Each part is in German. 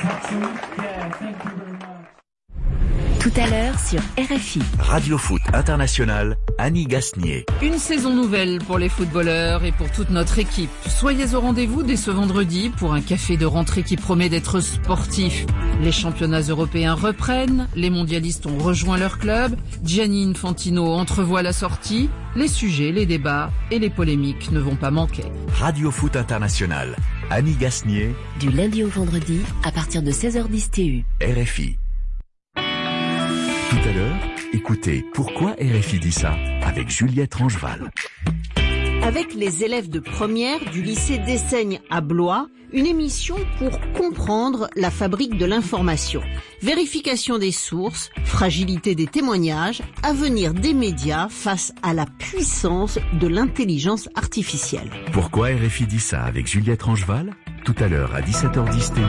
Tout à l'heure sur RFI. Radio Foot International, Annie Gasnier. Une saison nouvelle pour les footballeurs et pour toute notre équipe. Soyez au rendez-vous dès ce vendredi pour un café de rentrée qui promet d'être sportif. Les championnats européens reprennent, les mondialistes ont rejoint leur club, Gianni Infantino entrevoit la sortie, les sujets, les débats et les polémiques ne vont pas manquer. Radio Foot International, Annie Gasnier. Du lundi au vendredi à partir de 16h10 TU. RFI. Tout à l'heure, écoutez Pourquoi RFI dit ça avec Juliette Rangeval. Avec les élèves de première du lycée d'Essaigne à Blois, une émission pour comprendre la fabrique de l'information. Vérification des sources, fragilité des témoignages, avenir des médias face à la puissance de l'intelligence artificielle. Pourquoi RFI dit ça avec Juliette Rangeval? Tout à l'heure à 17h10 TU.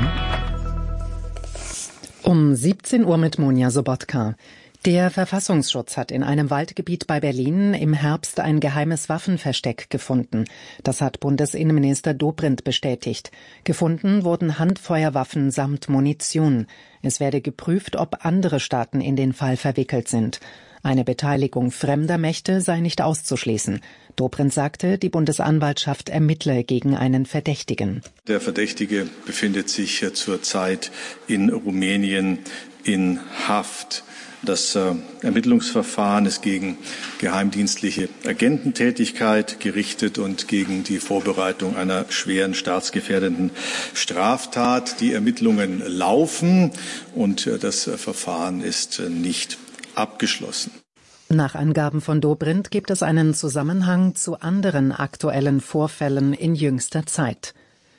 17 Uhr mit Monja Sobotka. Der Verfassungsschutz hat in einem Waldgebiet bei Berlin im Herbst ein geheimes Waffenversteck gefunden. Das hat Bundesinnenminister Dobrindt bestätigt. Gefunden wurden Handfeuerwaffen samt Munition. Es werde geprüft, ob andere Staaten in den Fall verwickelt sind. Eine Beteiligung fremder Mächte sei nicht auszuschließen. Dobrindt sagte, die Bundesanwaltschaft ermittle gegen einen Verdächtigen. Der Verdächtige befindet sich zurzeit in Rumänien in Haft. Das Ermittlungsverfahren ist gegen geheimdienstliche Agententätigkeit gerichtet und gegen die Vorbereitung einer schweren staatsgefährdenden Straftat. Die Ermittlungen laufen und das Verfahren ist nicht abgeschlossen. Nach Angaben von Dobrindt gibt es einen Zusammenhang zu anderen aktuellen Vorfällen in jüngster Zeit.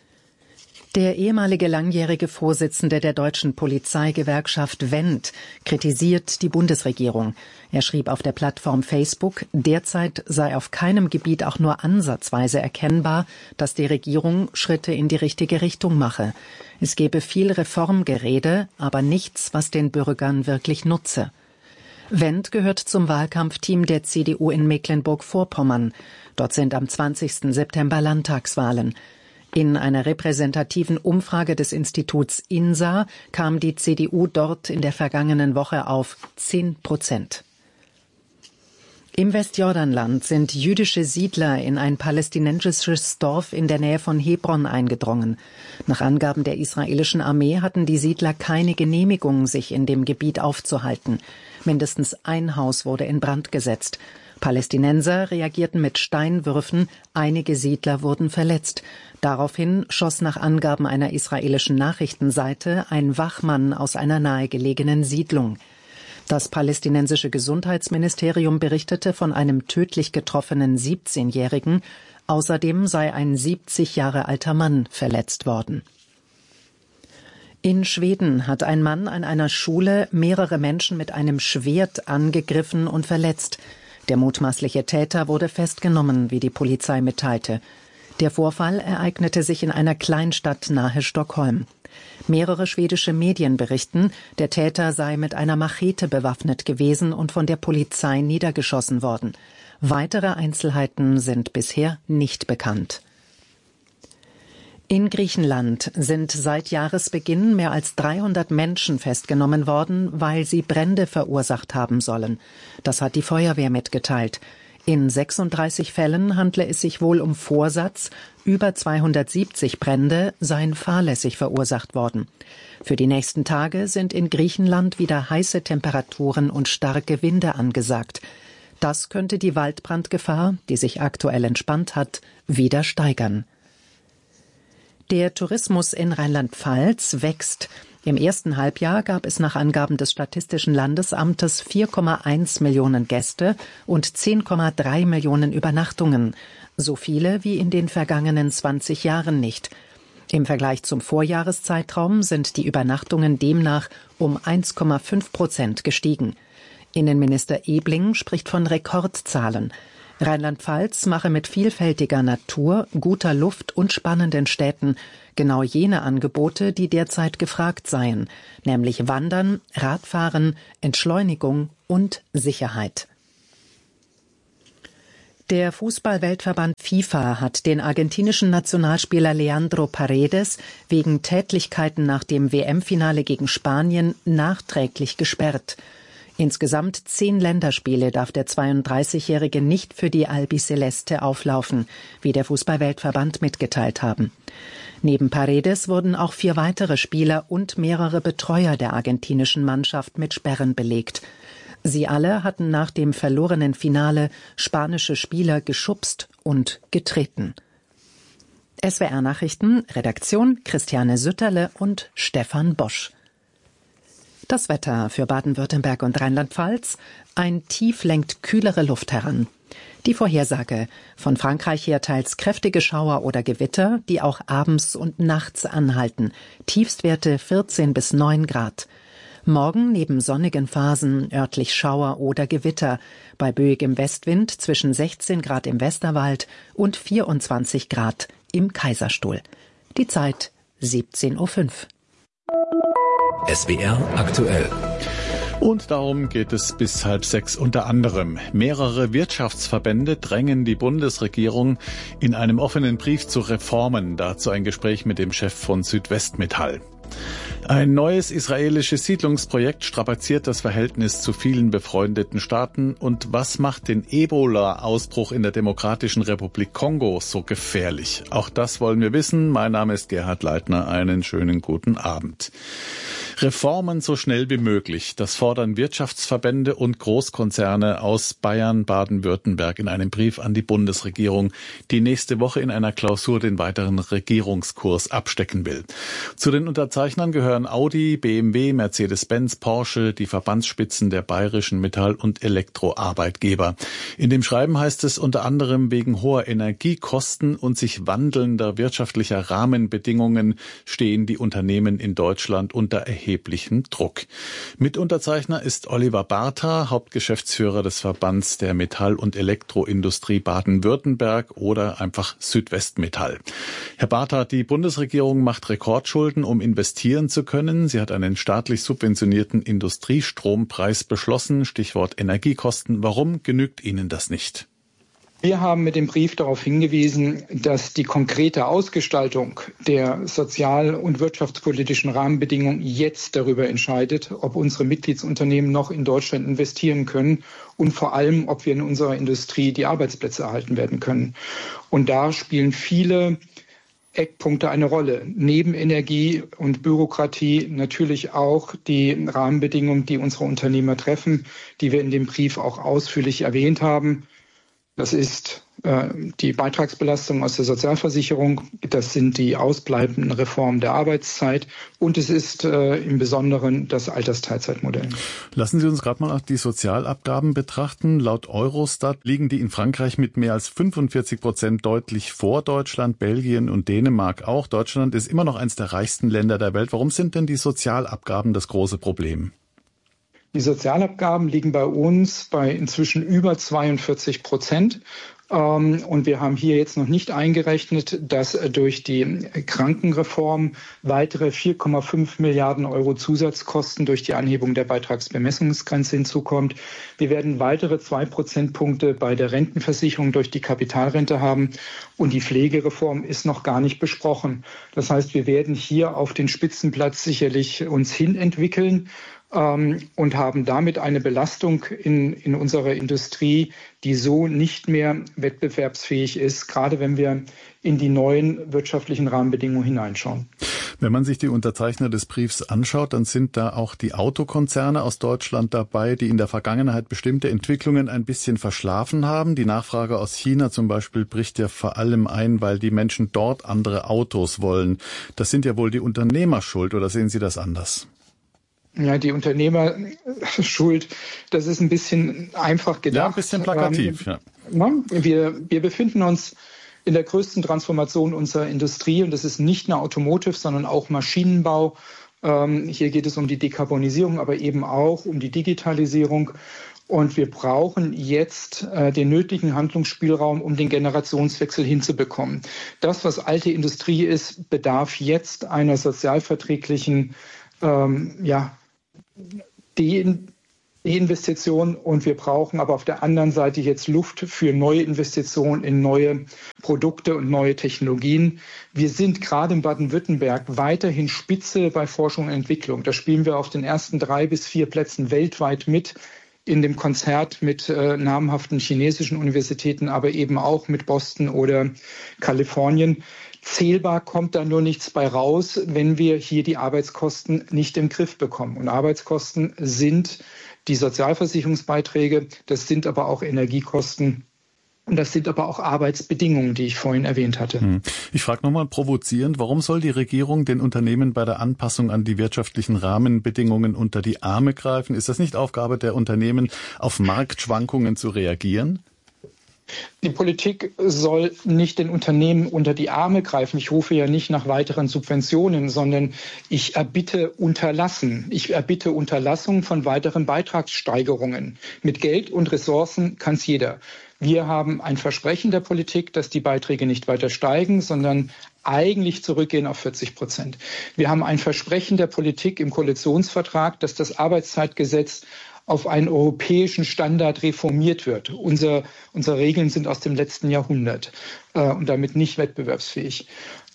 Der ehemalige langjährige Vorsitzende der deutschen Polizeigewerkschaft Wendt kritisiert die Bundesregierung. Er schrieb auf der Plattform Facebook, derzeit sei auf keinem Gebiet auch nur ansatzweise erkennbar, dass die Regierung Schritte in die richtige Richtung mache. Es gebe viel Reformgerede, aber nichts, was den Bürgern wirklich nutze. Wendt gehört zum Wahlkampfteam der CDU in Mecklenburg-Vorpommern. Dort sind am 20. September Landtagswahlen. In einer repräsentativen Umfrage des Instituts INSA kam die CDU dort in der vergangenen Woche auf 10%. Im Westjordanland sind jüdische Siedler in ein palästinensisches Dorf in der Nähe von Hebron eingedrungen. Nach Angaben der israelischen Armee hatten die Siedler keine Genehmigung, sich in dem Gebiet aufzuhalten. Mindestens ein Haus wurde in Brand gesetzt. Palästinenser reagierten mit Steinwürfen, einige Siedler wurden verletzt. Daraufhin schoss nach Angaben einer israelischen Nachrichtenseite ein Wachmann aus einer nahegelegenen Siedlung. Das palästinensische Gesundheitsministerium berichtete von einem tödlich getroffenen 17-Jährigen. Außerdem sei ein 70 Jahre alter Mann verletzt worden. In Schweden hat ein Mann an einer Schule mehrere Menschen mit einem Schwert angegriffen und verletzt. Der mutmaßliche Täter wurde festgenommen, wie die Polizei mitteilte. Der Vorfall ereignete sich in einer Kleinstadt nahe Stockholm. Mehrere schwedische Medien berichten, der Täter sei mit einer Machete bewaffnet gewesen und von der Polizei niedergeschossen worden. Weitere Einzelheiten sind bisher nicht bekannt. In Griechenland sind seit Jahresbeginn mehr als 300 Menschen festgenommen worden, weil sie Brände verursacht haben sollen. Das hat die Feuerwehr mitgeteilt. In 36 Fällen handle es sich wohl um Vorsatz, über 270 Brände seien fahrlässig verursacht worden. Für die nächsten Tage sind in Griechenland wieder heiße Temperaturen und starke Winde angesagt. Das könnte die Waldbrandgefahr, die sich aktuell entspannt hat, wieder steigern. Der Tourismus in Rheinland-Pfalz wächst. Im ersten Halbjahr gab es nach Angaben des Statistischen Landesamtes 4,1 Millionen Gäste und 10,3 Millionen Übernachtungen. So viele wie in den vergangenen 20 Jahren nicht. Im Vergleich zum Vorjahreszeitraum sind die Übernachtungen demnach um 1,5% gestiegen. Innenminister Ebling spricht von Rekordzahlen. Rheinland-Pfalz mache mit vielfältiger Natur, guter Luft und spannenden Städten genau jene Angebote, die derzeit gefragt seien, nämlich Wandern, Radfahren, Entschleunigung und Sicherheit. Der Fußball-Weltverband FIFA hat den argentinischen Nationalspieler Leandro Paredes wegen Tätlichkeiten nach dem WM-Finale gegen Spanien nachträglich gesperrt. Insgesamt 10 Länderspiele darf der 32-Jährige nicht für die Albiceleste auflaufen, wie der Fußball-Weltverband mitgeteilt haben. Neben Paredes wurden auch 4 weitere Spieler und mehrere Betreuer der argentinischen Mannschaft mit Sperren belegt. Sie alle hatten nach dem verlorenen Finale spanische Spieler geschubst und getreten. SWR Nachrichten, Redaktion Christiane Sütterle und Stefan Bosch. Das Wetter für Baden-Württemberg und Rheinland-Pfalz. Ein Tief lenkt kühlere Luft heran. Die Vorhersage: von Frankreich her teils kräftige Schauer oder Gewitter, die auch abends und nachts anhalten. Tiefstwerte 14 bis 9 Grad. Morgen neben sonnigen Phasen örtlich Schauer oder Gewitter. Bei böigem Westwind zwischen 16 Grad im Westerwald und 24 Grad im Kaiserstuhl. Die Zeit 17:05 Uhr. SWR aktuell. Und darum geht es bis 5:30 unter anderem. Mehrere Wirtschaftsverbände drängen die Bundesregierung in einem offenen Brief zu Reformen. Dazu ein Gespräch mit dem Chef von Südwestmetall. Ein neues israelisches Siedlungsprojekt strapaziert das Verhältnis zu vielen befreundeten Staaten. Und was macht den Ebola-Ausbruch in der Demokratischen Republik Kongo so gefährlich? Auch das wollen wir wissen. Mein Name ist Gerhard Leitner. Einen schönen guten Abend. Reformen so schnell wie möglich. Das fordern Wirtschaftsverbände und Großkonzerne aus Bayern, Baden-Württemberg in einem Brief an die Bundesregierung, die nächste Woche in einer Klausur den weiteren Regierungskurs abstecken will. Zu den Unterzeichnern gehören Audi, BMW, Mercedes-Benz, Porsche, die Verbandsspitzen der bayerischen Metall- und Elektroarbeitgeber. In dem Schreiben heißt es unter anderem, wegen hoher Energiekosten und sich wandelnder wirtschaftlicher Rahmenbedingungen stehen die Unternehmen in Deutschland unter erheblichem Druck. Mitunterzeichner ist Oliver Bartha, Hauptgeschäftsführer des Verbands der Metall- und Elektroindustrie Baden-Württemberg oder einfach Südwestmetall. Herr Bartha, die Bundesregierung macht Rekordschulden, um investieren zu können. Sie hat einen staatlich subventionierten Industriestrompreis beschlossen. Stichwort Energiekosten. Warum genügt Ihnen das nicht? Wir haben mit dem Brief darauf hingewiesen, dass die konkrete Ausgestaltung der sozial- und wirtschaftspolitischen Rahmenbedingungen jetzt darüber entscheidet, ob unsere Mitgliedsunternehmen noch in Deutschland investieren können und vor allem, ob wir in unserer Industrie die Arbeitsplätze erhalten werden können. Und da spielen viele Eckpunkte eine Rolle. Neben Energie und Bürokratie natürlich auch die Rahmenbedingungen, die unsere Unternehmer treffen, die wir in dem Brief auch ausführlich erwähnt haben. Das ist die Beitragsbelastung aus der Sozialversicherung, das sind die ausbleibenden Reformen der Arbeitszeit und es ist im Besonderen das Altersteilzeitmodell. Lassen Sie uns gerade mal auch die Sozialabgaben betrachten. Laut Eurostat liegen die in Frankreich mit mehr als 45% deutlich vor Deutschland, Belgien und Dänemark auch. Deutschland ist immer noch eines der reichsten Länder der Welt. Warum sind denn die Sozialabgaben das große Problem? Die Sozialabgaben liegen bei uns bei inzwischen über 42%. Und wir haben hier jetzt noch nicht eingerechnet, dass durch die Krankenreform weitere 4,5 Milliarden Euro Zusatzkosten durch die Anhebung der Beitragsbemessungsgrenze hinzukommt. Wir werden weitere 2 Prozentpunkte bei der Rentenversicherung durch die Kapitalrente haben. Und die Pflegereform ist noch gar nicht besprochen. Das heißt, wir werden hier auf den Spitzenplatz sicherlich uns hinentwickeln. Und haben damit eine Belastung in unserer Industrie, die so nicht mehr wettbewerbsfähig ist, gerade wenn wir in die neuen wirtschaftlichen Rahmenbedingungen hineinschauen. Wenn man sich die Unterzeichner des Briefs anschaut, dann sind da auch die Autokonzerne aus Deutschland dabei, die in der Vergangenheit bestimmte Entwicklungen ein bisschen verschlafen haben. Die Nachfrage aus China zum Beispiel bricht ja vor allem ein, weil die Menschen dort andere Autos wollen. Das sind ja wohl die Unternehmer schuld, oder sehen Sie das anders? Ja, die Unternehmerschuld, das ist ein bisschen einfach gedacht. Ja, ein bisschen plakativ, ja. Wir befinden uns in der größten Transformation unserer Industrie und das ist nicht nur Automotive, sondern auch Maschinenbau. Hier geht es um die Dekarbonisierung, aber eben auch um die Digitalisierung. Und wir brauchen jetzt den nötigen Handlungsspielraum, um den Generationswechsel hinzubekommen. Das, was alte Industrie ist, bedarf jetzt einer sozialverträglichen die Investitionen und wir brauchen aber auf der anderen Seite jetzt Luft für neue Investitionen in neue Produkte und neue Technologien. Wir sind gerade in Baden-Württemberg weiterhin Spitze bei Forschung und Entwicklung. Da spielen wir auf den ersten 3 bis 4 Plätzen weltweit mit. In dem Konzert mit namhaften chinesischen Universitäten, aber eben auch mit Boston oder Kalifornien. Zählbar kommt da nur nichts bei raus, wenn wir hier die Arbeitskosten nicht im Griff bekommen. Und Arbeitskosten sind die Sozialversicherungsbeiträge, das sind aber auch Energiekosten. Und das sind aber auch Arbeitsbedingungen, die ich vorhin erwähnt hatte. Ich frage nochmal provozierend, warum soll die Regierung den Unternehmen bei der Anpassung an die wirtschaftlichen Rahmenbedingungen unter die Arme greifen? Ist das nicht Aufgabe der Unternehmen, auf Marktschwankungen zu reagieren? Die Politik soll nicht den Unternehmen unter die Arme greifen. Ich rufe ja nicht nach weiteren Subventionen, sondern ich erbitte Unterlassen. Ich erbitte Unterlassung von weiteren Beitragssteigerungen. Mit Geld und Ressourcen kann es jeder. Wir haben ein Versprechen der Politik, dass die Beiträge nicht weiter steigen, sondern eigentlich zurückgehen auf 40%. Wir haben ein Versprechen der Politik im Koalitionsvertrag, dass das Arbeitszeitgesetz auf einen europäischen Standard reformiert wird. Unsere Regeln sind aus dem letzten Jahrhundert und damit nicht wettbewerbsfähig.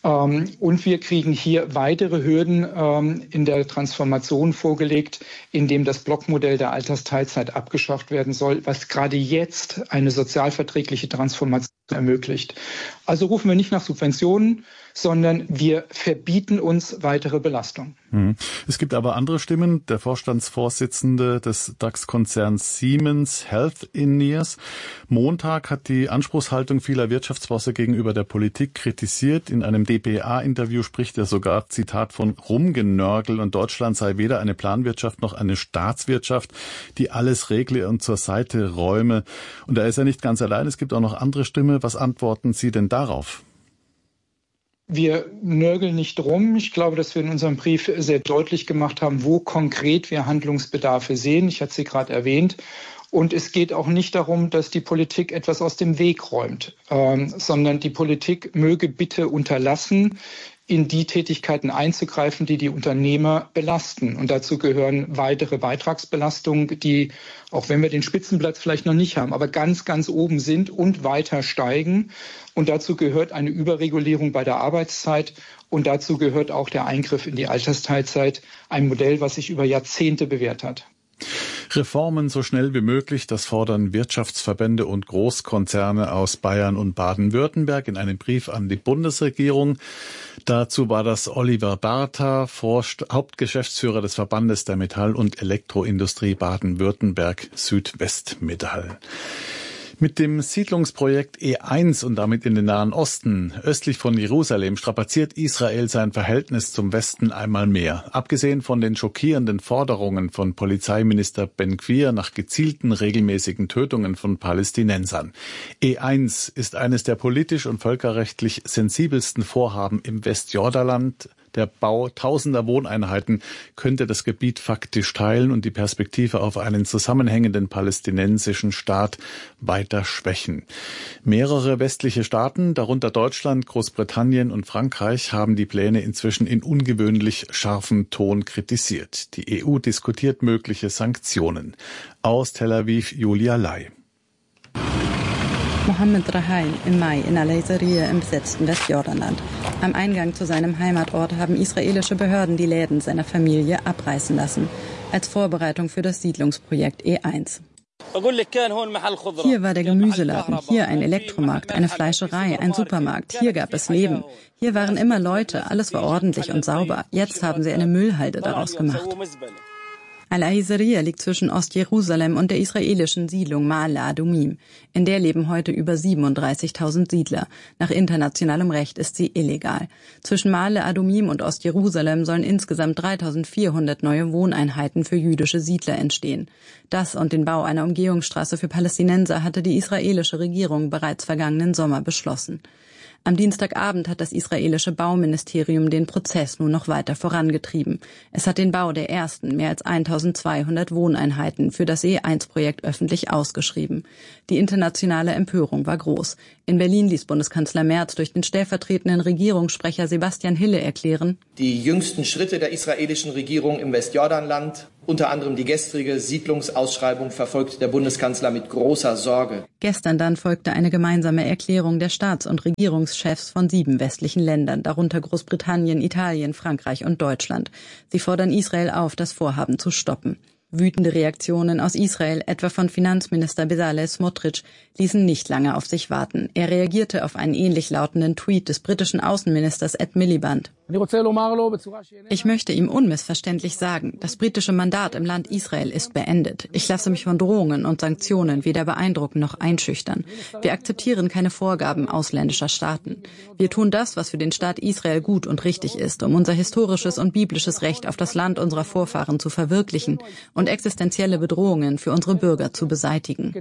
Und wir kriegen hier weitere Hürden in der Transformation vorgelegt, indem das Blockmodell der Altersteilzeit abgeschafft werden soll, was gerade jetzt eine sozialverträgliche Transformation ermöglicht. Also rufen wir nicht nach Subventionen, sondern wir verbieten uns weitere Belastung. Es gibt aber andere Stimmen. Der Vorstandsvorsitzende des DAX-Konzerns Siemens Healthineers Montag hat die Anspruchshaltung vieler Wirtschaftsbosse gegenüber der Politik kritisiert. In einem dpa-Interview spricht er sogar, Zitat, von Rumgenörgel und Deutschland sei weder eine Planwirtschaft noch eine Staatswirtschaft, die alles regle und zur Seite räume. Und da ist er nicht ganz allein. Es gibt auch noch andere Stimmen. Was antworten Sie denn darauf? Wir nörgeln nicht rum. Ich glaube, dass wir in unserem Brief sehr deutlich gemacht haben, wo konkret wir Handlungsbedarfe sehen. Ich hatte sie gerade erwähnt. Und es geht auch nicht darum, dass die Politik etwas aus dem Weg räumt, sondern die Politik möge bitte unterlassen, in die Tätigkeiten einzugreifen, die die Unternehmer belasten. Und dazu gehören weitere Beitragsbelastungen, die, auch wenn wir den Spitzenplatz vielleicht noch nicht haben, aber ganz, ganz oben sind und weiter steigen. Und dazu gehört eine Überregulierung bei der Arbeitszeit. Und dazu gehört auch der Eingriff in die Altersteilzeit, ein Modell, was sich über Jahrzehnte bewährt hat. Reformen so schnell wie möglich, das fordern Wirtschaftsverbände und Großkonzerne aus Bayern und Baden-Württemberg in einem Brief an die Bundesregierung. Dazu war das Oliver Bartha, Hauptgeschäftsführer des Verbandes der Metall- und Elektroindustrie Baden-Württemberg Südwestmetall. Mit dem Siedlungsprojekt E1 und damit in den Nahen Osten, östlich von Jerusalem, strapaziert Israel sein Verhältnis zum Westen einmal mehr. Abgesehen von den schockierenden Forderungen von Polizeiminister Ben-Gvir nach gezielten regelmäßigen Tötungen von Palästinensern. E1 ist eines der politisch und völkerrechtlich sensibelsten Vorhaben im Westjordanland. Der Bau tausender Wohneinheiten könnte das Gebiet faktisch teilen und die Perspektive auf einen zusammenhängenden palästinensischen Staat weiter schwächen. Mehrere westliche Staaten, darunter Deutschland, Großbritannien und Frankreich, haben die Pläne inzwischen in ungewöhnlich scharfem Ton kritisiert. Die EU diskutiert mögliche Sanktionen. Aus Tel Aviv, Julia Lai. Mohammed Rahaim im Mai in Al-Azariya im besetzten Westjordanland. Am Eingang zu seinem Heimatort haben israelische Behörden die Läden seiner Familie abreißen lassen, als Vorbereitung für das Siedlungsprojekt E1. Hier war der Gemüseladen, hier ein Elektromarkt, eine Fleischerei, ein Supermarkt, hier gab es Leben. Hier waren immer Leute, alles war ordentlich und sauber. Jetzt haben sie eine Müllhalde daraus gemacht. Al-Azariya liegt zwischen Ostjerusalem und der israelischen Siedlung Ma'ale Adumim. In der leben heute über 37.000 Siedler. Nach internationalem Recht ist sie illegal. Zwischen Ma'ale Adumim und Ostjerusalem sollen insgesamt 3.400 neue Wohneinheiten für jüdische Siedler entstehen. Das und den Bau einer Umgehungsstraße für Palästinenser hatte die israelische Regierung bereits vergangenen Sommer beschlossen. Am Dienstagabend hat das israelische Bauministerium den Prozess nun noch weiter vorangetrieben. Es hat den Bau der ersten, mehr als 1.200 Wohneinheiten für das E1-Projekt öffentlich ausgeschrieben. Die internationale Empörung war groß. In Berlin ließ Bundeskanzler Merz durch den stellvertretenden Regierungssprecher Sebastian Hille erklären: Die jüngsten Schritte der israelischen Regierung im Westjordanland, unter anderem die gestrige Siedlungsausschreibung, verfolgt der Bundeskanzler mit großer Sorge. Gestern dann folgte eine gemeinsame Erklärung der Staats- und Regierungschefs von 7 westlichen Ländern, darunter Großbritannien, Italien, Frankreich und Deutschland. Sie fordern Israel auf, das Vorhaben zu stoppen. Wütende Reaktionen aus Israel, etwa von Finanzminister Bezalel Smotrich, ließen nicht lange auf sich warten. Er reagierte auf einen ähnlich lautenden Tweet des britischen Außenministers Ed Miliband. Ich möchte ihm unmissverständlich sagen, das britische Mandat im Land Israel ist beendet. Ich lasse mich von Drohungen und Sanktionen weder beeindrucken noch einschüchtern. Wir akzeptieren keine Vorgaben ausländischer Staaten. Wir tun das, was für den Staat Israel gut und richtig ist, um unser historisches und biblisches Recht auf das Land unserer Vorfahren zu verwirklichen und existenzielle Bedrohungen für unsere Bürger zu beseitigen.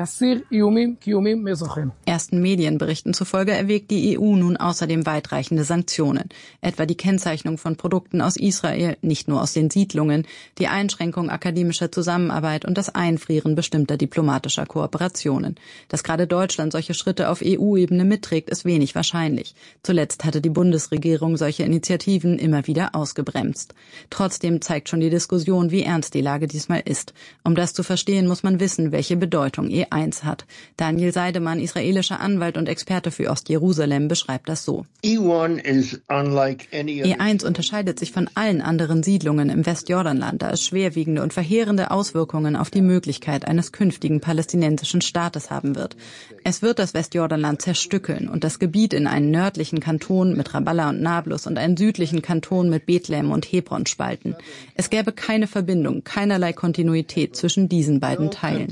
Ersten Medienberichten zufolge erwägt die EU nun außerdem weitreichende Sanktionen, etwa die Kennzeichnung von Produkten aus Israel, nicht nur aus den Siedlungen, die Einschränkung akademischer Zusammenarbeit und das Einfrieren bestimmter diplomatischer Kooperationen. Dass gerade Deutschland solche Schritte auf EU-Ebene mitträgt, ist wenig wahrscheinlich. Zuletzt hatte die Bundesregierung solche Initiativen immer wieder ausgebremst. Trotzdem zeigt schon die Diskussion, wie ernst die Lage diesmal ist. Um das zu verstehen, muss man wissen, welche Bedeutung E1 hat. Daniel Seidemann, israelischer Anwalt und Experte für Ostjerusalem, beschreibt das so. E1 unterscheidet sich von allen anderen Siedlungen im Westjordanland, da es schwerwiegende und verheerende Auswirkungen auf die Möglichkeit eines künftigen palästinensischen Staates haben wird. Es wird das Westjordanland zerstückeln und das Gebiet in einen nördlichen Kanton mit Ramallah und Nablus und einen südlichen Kanton mit Bethlehem und Hebron spalten. Es gäbe keine Verbindung, keinerlei Kontinuität zwischen diesen beiden Teilen.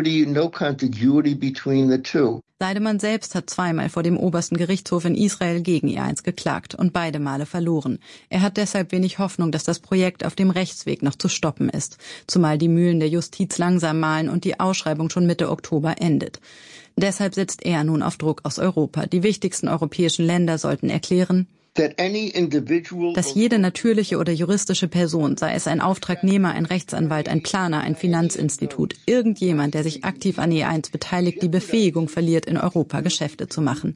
Seidemann selbst hat zweimal vor dem obersten Gerichtshof in Israel gegen E1 geklagt und beide Male verloren. Er hat deshalb wenig Hoffnung, dass das Projekt auf dem Rechtsweg noch zu stoppen ist, zumal die Mühlen der Justiz langsam mahlen und die Ausschreibung schon Mitte Oktober endet. Deshalb setzt er nun auf Druck aus Europa. Die wichtigsten europäischen Länder sollten erklären, dass jede natürliche oder juristische Person, sei es ein Auftragnehmer, ein Rechtsanwalt, ein Planer, ein Finanzinstitut, irgendjemand, der sich aktiv an E1 beteiligt, die Befähigung verliert, in Europa Geschäfte zu machen.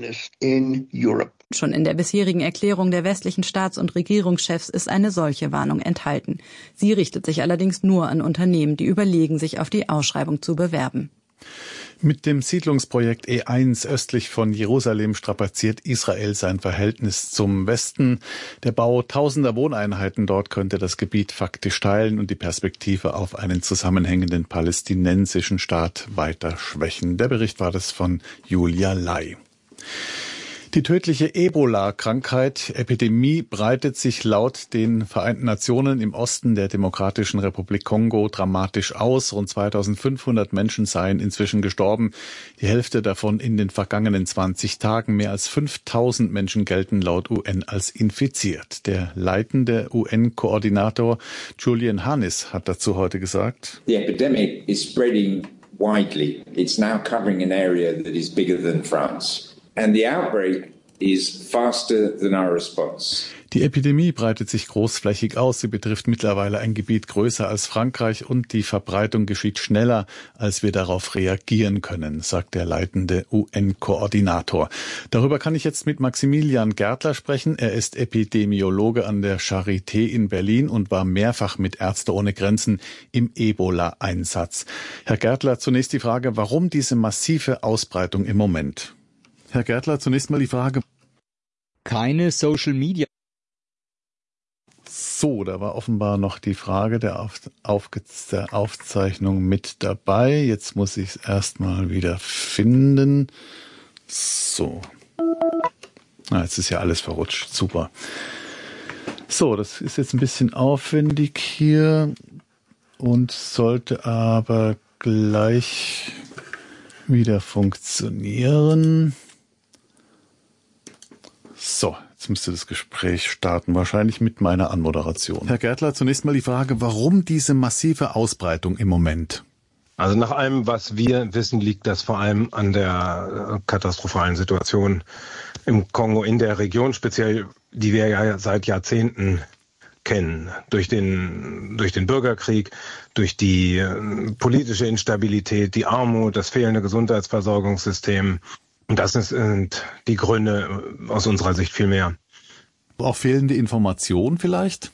Schon in der bisherigen Erklärung der westlichen Staats- und Regierungschefs ist eine solche Warnung enthalten. Sie richtet sich allerdings nur an Unternehmen, die überlegen, sich auf die Ausschreibung zu bewerben. Mit dem Siedlungsprojekt E1 östlich von Jerusalem strapaziert Israel sein Verhältnis zum Westen. Der Bau tausender Wohneinheiten dort könnte das Gebiet faktisch teilen und die Perspektive auf einen zusammenhängenden palästinensischen Staat weiter schwächen. Der Bericht war das von Julia Lai. Die tödliche Ebola-Krankheit-Epidemie breitet sich laut den Vereinten Nationen im Osten der Demokratischen Republik Kongo dramatisch aus. Rund 2500 Menschen seien inzwischen gestorben, die Hälfte davon in den vergangenen 20 Tagen. Mehr als 5000 Menschen gelten laut UN als infiziert. Der leitende UN-Koordinator Julian Hannis hat dazu heute gesagt: The epidemic is spreading widely. It's now covering an area that is bigger than France. And the outbreak is faster than our response. Die Epidemie breitet sich großflächig aus. Sie betrifft mittlerweile ein Gebiet größer als Frankreich und die Verbreitung geschieht schneller, als wir darauf reagieren können, sagt der leitende UN-Koordinator. Darüber kann ich jetzt mit Maximilian Gärtler sprechen. Er ist Epidemiologe an der Charité in Berlin und war mehrfach mit Ärzte ohne Grenzen im Ebola-Einsatz. Herr Gärtler, zunächst die Frage, warum diese massive Ausbreitung im Moment? Herr Gärtler, zunächst mal die Frage. Keine Social Media. So, da war offenbar noch die Frage der Aufzeichnung mit dabei. Jetzt muss ich es erstmal wieder finden. So. Jetzt ist ja alles verrutscht. Super. So, das ist jetzt ein bisschen aufwendig hier und sollte aber gleich wieder funktionieren. So, jetzt müsste das Gespräch starten, wahrscheinlich mit meiner Anmoderation. Herr Gärtler, zunächst mal die Frage, warum diese massive Ausbreitung im Moment? Also nach allem, was wir wissen, liegt das vor allem an der katastrophalen Situation im Kongo, in der Region speziell, die wir ja seit Jahrzehnten kennen. Durch den Bürgerkrieg, durch die politische Instabilität, die Armut, das fehlende Gesundheitsversorgungssystem, Und das sind die Gründe aus unserer Sicht viel mehr. Auch fehlende Informationen vielleicht?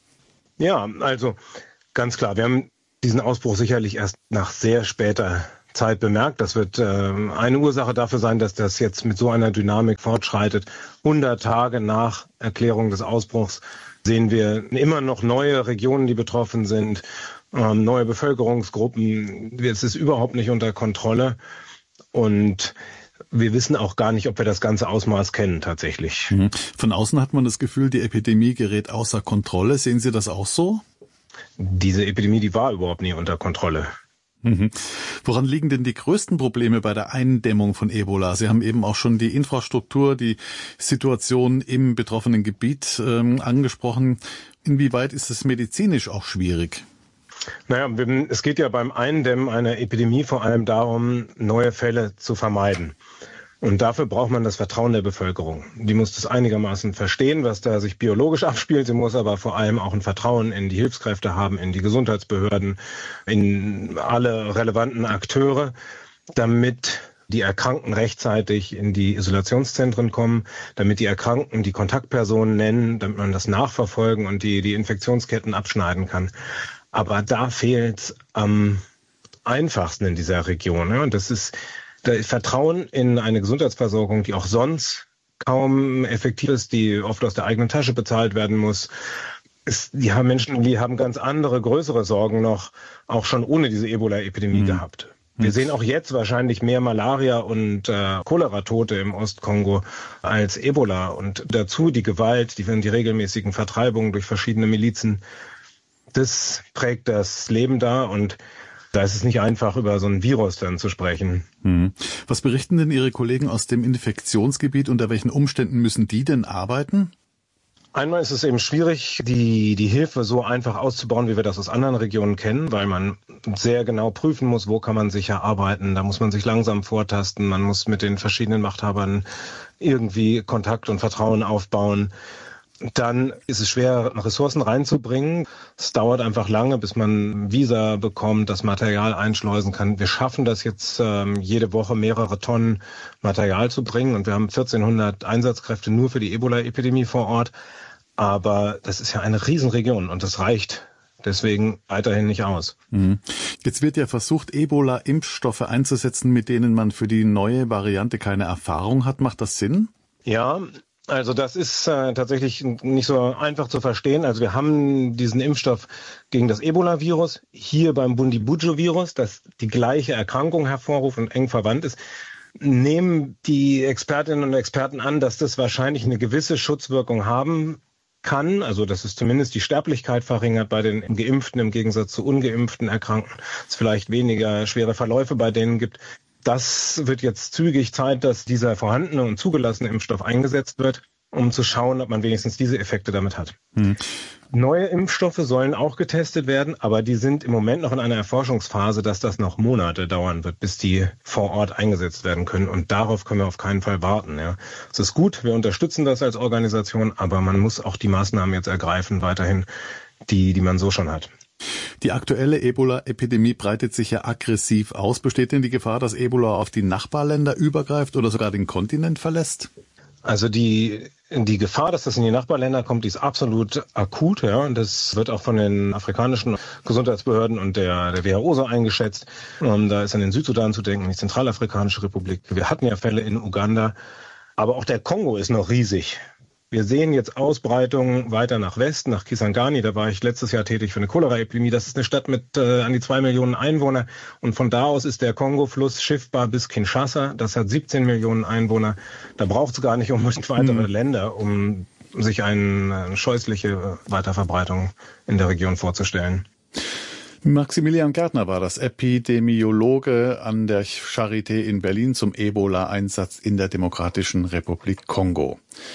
Ja, also ganz klar, wir haben diesen Ausbruch sicherlich erst nach sehr später Zeit bemerkt. Das wird eine Ursache dafür sein, dass das jetzt mit so einer Dynamik fortschreitet. 100 Tage nach Erklärung des Ausbruchs sehen wir immer noch neue Regionen, die betroffen sind, neue Bevölkerungsgruppen. Es ist überhaupt nicht unter Kontrolle. Und wir wissen auch gar nicht, ob wir das ganze Ausmaß kennen tatsächlich. Von außen hat man das Gefühl, die Epidemie gerät außer Kontrolle. Sehen Sie das auch so? Diese Epidemie, die war überhaupt nie unter Kontrolle. Woran liegen denn die größten Probleme bei der Eindämmung von Ebola? Sie haben eben auch schon die Infrastruktur, die Situation im betroffenen Gebiet angesprochen. Inwieweit ist es medizinisch auch schwierig? Naja, es geht ja beim Eindämmen einer Epidemie vor allem darum, neue Fälle zu vermeiden. Und dafür braucht man das Vertrauen der Bevölkerung. Die muss das einigermaßen verstehen, was da sich biologisch abspielt. Sie muss aber vor allem auch ein Vertrauen in die Hilfskräfte haben, in die Gesundheitsbehörden, in alle relevanten Akteure, damit die Erkrankten rechtzeitig in die Isolationszentren kommen, damit die Erkrankten die Kontaktpersonen nennen, damit man das nachverfolgen und die Infektionsketten abschneiden kann. Aber da fehlt es am einfachsten in dieser Region. Und das ist das Vertrauen in eine Gesundheitsversorgung, die auch sonst kaum effektiv ist, die oft aus der eigenen Tasche bezahlt werden muss. Die haben Menschen, die haben ganz andere, größere Sorgen noch, auch schon ohne diese Ebola-Epidemie gehabt. Wir sehen auch jetzt wahrscheinlich mehr Malaria- und Cholera-Tote im Ostkongo als Ebola. Und dazu die Gewalt, die regelmäßigen Vertreibungen durch verschiedene Milizen. Das prägt das Leben da und da ist es nicht einfach, über so ein Virus dann zu sprechen. Was berichten denn Ihre Kollegen aus dem Infektionsgebiet? Unter welchen Umständen müssen die denn arbeiten? Einmal ist es eben schwierig, die Hilfe so einfach auszubauen, wie wir das aus anderen Regionen kennen, weil man sehr genau prüfen muss, wo kann man sicher arbeiten. Da muss man sich langsam vortasten. Man muss mit den verschiedenen Machthabern irgendwie Kontakt und Vertrauen aufbauen. Dann ist es schwer, Ressourcen reinzubringen. Es dauert einfach lange, bis man Visa bekommt, das Material einschleusen kann. Wir schaffen das jetzt jede Woche mehrere Tonnen Material zu bringen und wir haben 1400 Einsatzkräfte nur für die Ebola-Epidemie vor Ort. Aber das ist ja eine Riesenregion und das reicht deswegen weiterhin nicht aus. Jetzt wird ja versucht, Ebola-Impfstoffe einzusetzen, mit denen man für die neue Variante keine Erfahrung hat. Macht das Sinn? Ja, also das ist tatsächlich nicht so einfach zu verstehen. Also wir haben diesen Impfstoff gegen das Ebola-Virus, hier beim Bundibugyo-Virus, das die gleiche Erkrankung hervorruft und eng verwandt ist. Nehmen die Expertinnen und Experten an, dass das wahrscheinlich eine gewisse Schutzwirkung haben kann, also dass es zumindest die Sterblichkeit verringert bei den Geimpften im Gegensatz zu ungeimpften Erkrankten, es vielleicht weniger schwere Verläufe bei denen gibt. Das wird jetzt zügig Zeit, dass dieser vorhandene und zugelassene Impfstoff eingesetzt wird, um zu schauen, ob man wenigstens diese Effekte damit hat. Neue Impfstoffe sollen auch getestet werden, aber die sind im Moment noch in einer Erforschungsphase, dass das noch Monate dauern wird, bis die vor Ort eingesetzt werden können. Und darauf können wir auf keinen Fall warten. Ja. Es ist gut, wir unterstützen das als Organisation, aber man muss auch die Maßnahmen jetzt ergreifen, weiterhin, die man so schon hat. Die aktuelle Ebola-Epidemie breitet sich ja aggressiv aus. Besteht denn die Gefahr, dass Ebola auf die Nachbarländer übergreift oder sogar den Kontinent verlässt? Also die Gefahr, dass das in die Nachbarländer kommt, die ist absolut akut. Ja. Und das wird auch von den afrikanischen Gesundheitsbehörden und der WHO so eingeschätzt. Da ist an den Südsudan zu denken, die Zentralafrikanische Republik. Wir hatten ja Fälle in Uganda. Aber auch der Kongo ist noch riesig. Wir sehen jetzt Ausbreitungen weiter nach Westen, nach Kisangani. Da war ich letztes Jahr tätig für eine Cholera-Epidemie. Das ist eine Stadt mit an die 2 Millionen Einwohner. Und von da aus ist der Kongo-Fluss schiffbar bis Kinshasa. Das hat 17 Millionen Einwohner. Da braucht es gar nicht unbedingt weitere Länder, um sich eine scheußliche Weiterverbreitung in der Region vorzustellen. Maximilian Gärtner war das, Epidemiologe an der Charité in Berlin zum Ebola-Einsatz in der Demokratischen Republik Kongo.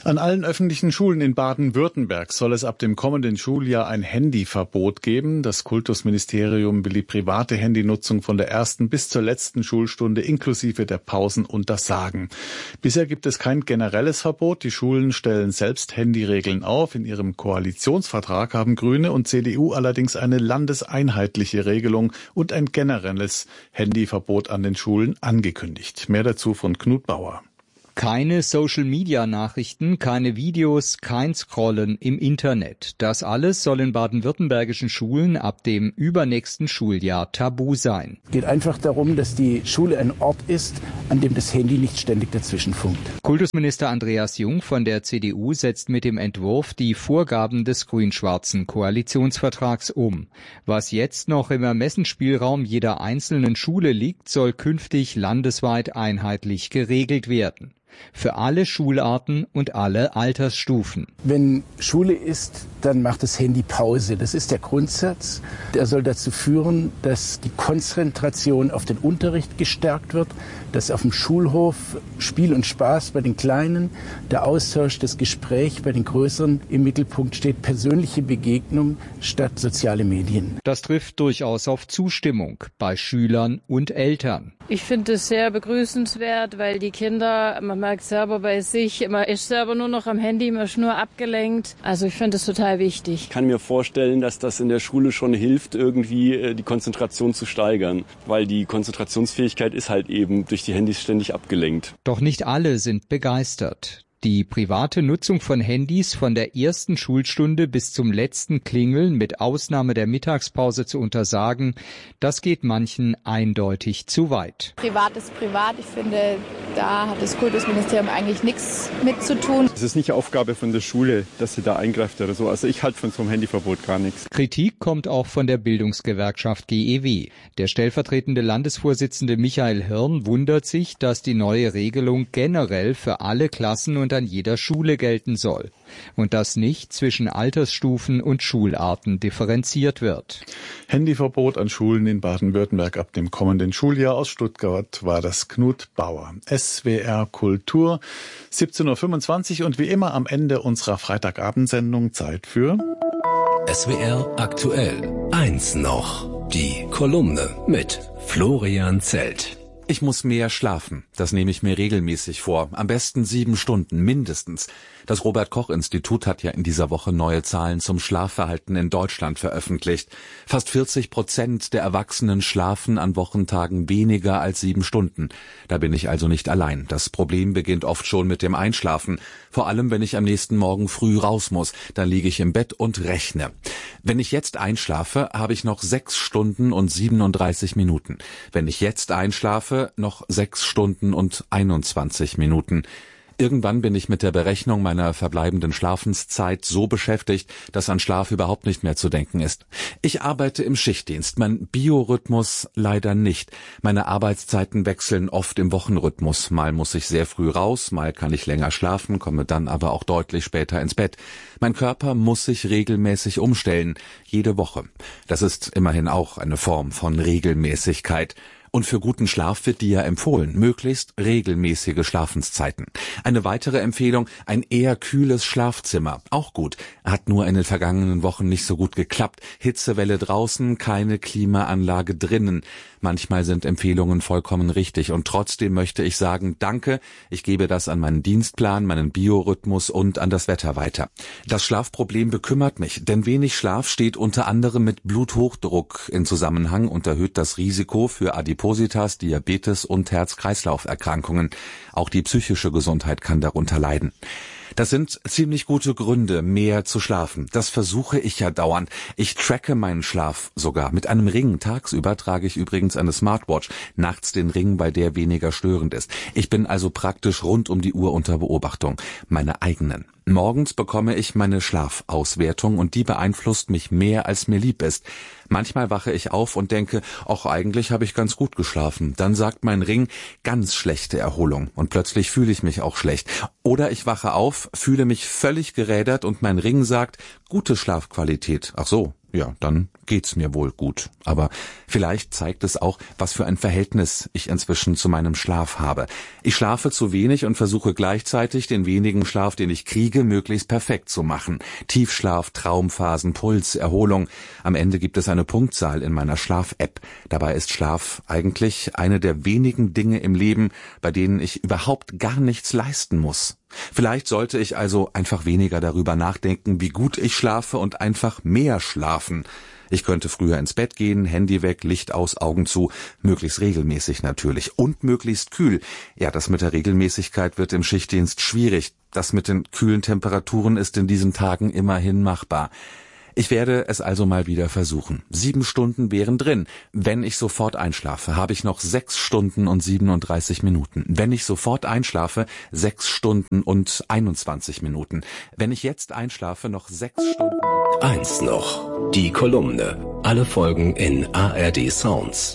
An allen öffentlichen Schulen in Baden-Württemberg soll es ab dem kommenden Schuljahr ein Handyverbot geben. Das Kultusministerium will die private Handynutzung von der ersten bis zur letzten Schulstunde inklusive der Pausen untersagen. Bisher gibt es kein generelles Verbot. Die Schulen stellen selbst Handyregeln auf. In ihrem Koalitionsvertrag haben Grüne und CDU allerdings eine landeseinheitliche Regelung und ein generelles Handyverbot an den Schulen angekündigt. Mehr dazu von Knut Bauer. Keine Social-Media-Nachrichten, keine Videos, kein Scrollen im Internet. Das alles soll in baden-württembergischen Schulen ab dem übernächsten Schuljahr tabu sein. Es geht einfach darum, dass die Schule ein Ort ist, an dem das Handy nicht ständig dazwischen funkt. Kultusminister Andreas Jung von der CDU setzt mit dem Entwurf die Vorgaben des grün-schwarzen Koalitionsvertrags um. Was jetzt noch im Ermessensspielraum jeder einzelnen Schule liegt, soll künftig landesweit einheitlich geregelt werden. Für alle Schularten und alle Altersstufen. Wenn Schule ist, dann macht das Handy Pause. Das ist der Grundsatz. Der soll dazu führen, dass die Konzentration auf den Unterricht gestärkt wird, dass auf dem Schulhof Spiel und Spaß bei den Kleinen, der Austausch, das Gespräch bei den Größeren im Mittelpunkt steht, persönliche Begegnung statt soziale Medien. Das trifft durchaus auf Zustimmung bei Schülern und Eltern. Ich finde es sehr begrüßenswert, weil die Kinder, man merkt selber bei sich, man ist selber nur noch am Handy, man ist nur abgelenkt. Also ich finde es total wichtig. Ich kann mir vorstellen, dass das in der Schule schon hilft, irgendwie die Konzentration zu steigern, weil die Konzentrationsfähigkeit ist halt eben durch die Handys ständig abgelenkt. Doch nicht alle sind begeistert. Die private Nutzung von Handys von der ersten Schulstunde bis zum letzten Klingeln mit Ausnahme der Mittagspause zu untersagen, das geht manchen eindeutig zu weit. Privat ist privat. Ich finde, da hat das Kultusministerium eigentlich nichts mit zu tun. Es ist nicht Aufgabe von der Schule, dass sie da eingreift oder so. Also ich halte von so einem Handyverbot gar nichts. Kritik kommt auch von der Bildungsgewerkschaft GEW. Der stellvertretende Landesvorsitzende Michael Hirn wundert sich, dass die neue Regelung generell für alle Klassen und an jeder Schule gelten soll und dass nicht zwischen Altersstufen und Schularten differenziert wird. Handyverbot an Schulen in Baden-Württemberg ab dem kommenden Schuljahr. Aus Stuttgart war das Knut Bauer. SWR Kultur, 17.25 Uhr und wie immer am Ende unserer Freitagabendsendung Zeit für SWR aktuell. 1 noch. Die Kolumne mit Florian Zelt. Ich muss mehr schlafen. Das nehme ich mir regelmäßig vor. Am besten 7 Stunden, mindestens. Das Robert-Koch-Institut hat ja in dieser Woche neue Zahlen zum Schlafverhalten in Deutschland veröffentlicht. Fast 40% der Erwachsenen schlafen an Wochentagen weniger als 7 Stunden. Da bin ich also nicht allein. Das Problem beginnt oft schon mit dem Einschlafen. Vor allem, wenn ich am nächsten Morgen früh raus muss. Dann liege ich im Bett und rechne. Wenn ich jetzt einschlafe, habe ich noch 6 Stunden und 37 Minuten. Wenn ich jetzt einschlafe, noch 6 Stunden und 21 Minuten. Irgendwann bin ich mit der Berechnung meiner verbleibenden Schlafenszeit so beschäftigt, dass an Schlaf überhaupt nicht mehr zu denken ist. Ich arbeite im Schichtdienst, mein Biorhythmus leider nicht. Meine Arbeitszeiten wechseln oft im Wochenrhythmus. Mal muss ich sehr früh raus, mal kann ich länger schlafen, komme dann aber auch deutlich später ins Bett. Mein Körper muss sich regelmäßig umstellen, jede Woche. Das ist immerhin auch eine Form von Regelmäßigkeit. Und für guten Schlaf wird dir ja empfohlen, möglichst regelmäßige Schlafenszeiten. Eine weitere Empfehlung, ein eher kühles Schlafzimmer. Auch gut, hat nur in den vergangenen Wochen nicht so gut geklappt. Hitzewelle draußen, keine Klimaanlage drinnen. Manchmal sind Empfehlungen vollkommen richtig und trotzdem möchte ich sagen, danke, ich gebe das an meinen Dienstplan, meinen Biorhythmus und an das Wetter weiter. Das Schlafproblem bekümmert mich, denn wenig Schlaf steht unter anderem mit Bluthochdruck in Zusammenhang und erhöht das Risiko für Adipositas, Diabetes und Herz-Kreislauf-Erkrankungen. Auch die psychische Gesundheit kann darunter leiden. Das sind ziemlich gute Gründe, mehr zu schlafen. Das versuche ich ja dauernd. Ich tracke meinen Schlaf sogar mit einem Ring. Tagsüber trage ich übrigens eine Smartwatch, nachts den Ring, bei der weniger störend ist. Ich bin also praktisch rund um die Uhr unter Beobachtung, meine eigenen. Morgens bekomme ich meine Schlafauswertung und die beeinflusst mich mehr, als mir lieb ist. Manchmal wache ich auf und denke, ach, eigentlich habe ich ganz gut geschlafen. Dann sagt mein Ring, ganz schlechte Erholung und plötzlich fühle ich mich auch schlecht. Oder ich wache auf, fühle mich völlig gerädert und mein Ring sagt, gute Schlafqualität. Ach so, ja, dann geht's mir wohl gut. Aber vielleicht zeigt es auch, was für ein Verhältnis ich inzwischen zu meinem Schlaf habe. Ich schlafe zu wenig und versuche gleichzeitig, den wenigen Schlaf, den ich kriege, möglichst perfekt zu machen. Tiefschlaf, Traumphasen, Puls, Erholung. Am Ende gibt es eine Punktzahl in meiner Schlaf-App. Dabei ist Schlaf eigentlich eine der wenigen Dinge im Leben, bei denen ich überhaupt gar nichts leisten muss. Vielleicht sollte ich also einfach weniger darüber nachdenken, wie gut ich schlafe und einfach mehr schlafen. Ich könnte früher ins Bett gehen, Handy weg, Licht aus, Augen zu, möglichst regelmäßig natürlich und möglichst kühl. Ja, das mit der Regelmäßigkeit wird im Schichtdienst schwierig. Das mit den kühlen Temperaturen ist in diesen Tagen immerhin machbar. Ich werde es also mal wieder versuchen. 7 Stunden wären drin. Wenn ich sofort einschlafe, habe ich noch 6 Stunden und 37 Minuten. Wenn ich sofort einschlafe, 6 Stunden und 21 Minuten. Wenn ich jetzt einschlafe, noch 6 Stunden. Eins noch. Die Kolumne. Alle Folgen in ARD Sounds.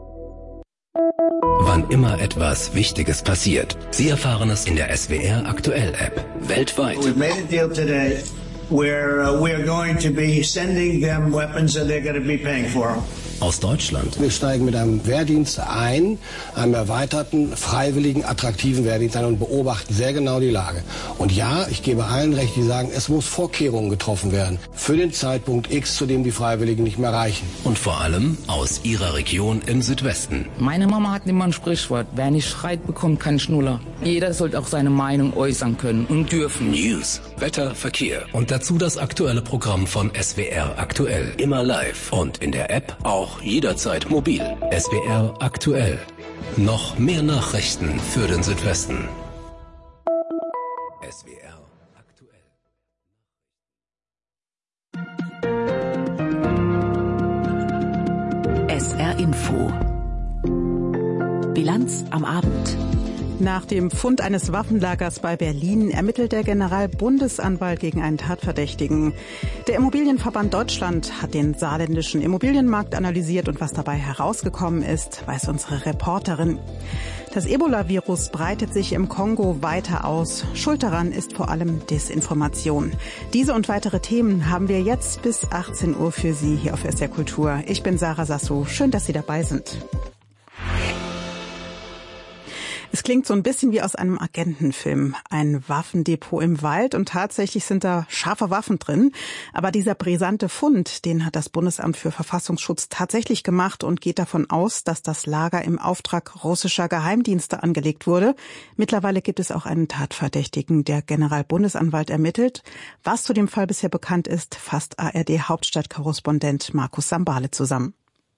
Wann immer etwas Wichtiges passiert, Sie erfahren es in der SWR Aktuell App. Weltweit. We've made a deal today. Where we're going to be sending them weapons and they're going to be paying for them. Aus Deutschland. Wir steigen mit einem Wehrdienst ein, einem erweiterten, freiwilligen, attraktiven Wehrdienst ein und beobachten sehr genau die Lage. Und ja, ich gebe allen recht, die sagen, es muss Vorkehrungen getroffen werden für den Zeitpunkt X, zu dem die Freiwilligen nicht mehr reichen. Und vor allem aus Ihrer Region im Südwesten. Meine Mama hat immer ein Sprichwort, wer nicht schreit, bekommt keinen Schnuller. Jeder sollte auch seine Meinung äußern können und dürfen. News, Wetter, Verkehr und dazu das aktuelle Programm von SWR Aktuell. Immer live und in der App auch jederzeit mobil. SWR Aktuell. Noch mehr Nachrichten für den Südwesten. SWR Aktuell. SR Info. Bilanz am Abend. Nach dem Fund eines Waffenlagers bei Berlin ermittelt der Generalbundesanwalt gegen einen Tatverdächtigen. Der Immobilienverband Deutschland hat den saarländischen Immobilienmarkt analysiert und was dabei herausgekommen ist, weiß unsere Reporterin. Das Ebola-Virus breitet sich im Kongo weiter aus. Schuld daran ist vor allem Desinformation. Diese und weitere Themen haben wir jetzt bis 18 Uhr für Sie hier auf SR Kultur. Ich bin Sarah Sasso. Schön, dass Sie dabei sind. Es klingt so ein bisschen wie aus einem Agentenfilm. Ein Waffendepot im Wald und tatsächlich sind da scharfe Waffen drin. Aber dieser brisante Fund, den hat das Bundesamt für Verfassungsschutz tatsächlich gemacht und geht davon aus, dass das Lager im Auftrag russischer Geheimdienste angelegt wurde. Mittlerweile gibt es auch einen Tatverdächtigen. Der Generalbundesanwalt ermittelt. Was zu dem Fall bisher bekannt ist, fasst ARD-Hauptstadtkorrespondent Markus Sambale zusammen.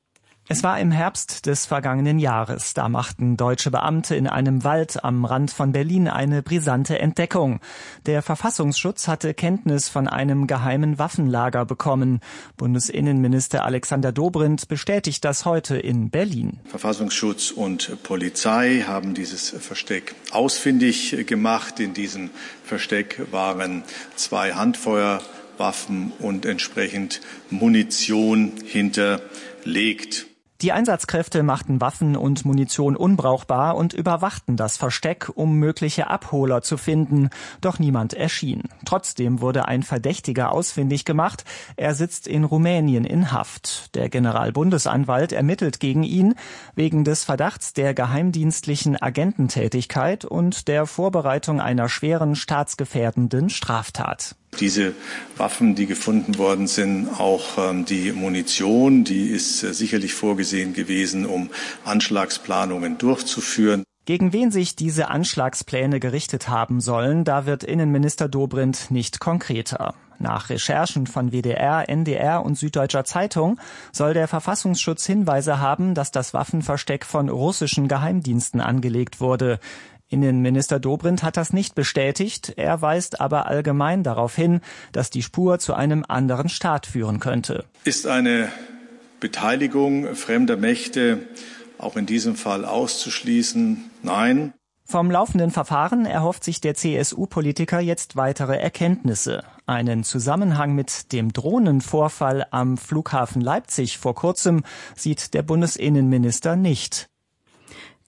Es war im Herbst des vergangenen Jahres. Da machten deutsche Beamte in einem Wald am Rand von Berlin eine brisante Entdeckung. Der Verfassungsschutz hatte Kenntnis von einem geheimen Waffenlager bekommen. Bundesinnenminister Alexander Dobrindt bestätigt das heute in Berlin. Verfassungsschutz und Polizei haben dieses Versteck ausfindig gemacht. In diesem Versteck waren 2 Handfeuerwaffen und entsprechend Munition hinterlegt. Die Einsatzkräfte machten Waffen und Munition unbrauchbar und überwachten das Versteck, um mögliche Abholer zu finden. Doch niemand erschien. Trotzdem wurde ein Verdächtiger ausfindig gemacht. Er sitzt in Rumänien in Haft. Der Generalbundesanwalt ermittelt gegen ihn wegen des Verdachts der geheimdienstlichen Agententätigkeit und der Vorbereitung einer schweren staatsgefährdenden Straftat. Diese Waffen, die gefunden worden sind, auch die Munition, die ist sicherlich vorgesehen gewesen, um Anschlagsplanungen durchzuführen. Gegen wen sich diese Anschlagspläne gerichtet haben sollen, da wird Innenminister Dobrindt nicht konkreter. Nach Recherchen von WDR, NDR und Süddeutscher Zeitung soll der Verfassungsschutz Hinweise haben, dass das Waffenversteck von russischen Geheimdiensten angelegt wurde. Innenminister Dobrindt hat das nicht bestätigt, er weist aber allgemein darauf hin, dass die Spur zu einem anderen Staat führen könnte. Ist eine Beteiligung fremder Mächte auch in diesem Fall auszuschließen? Nein. Vom laufenden Verfahren erhofft sich der CSU-Politiker jetzt weitere Erkenntnisse. Einen Zusammenhang mit dem Drohnenvorfall am Flughafen Leipzig vor kurzem sieht der Bundesinnenminister nicht.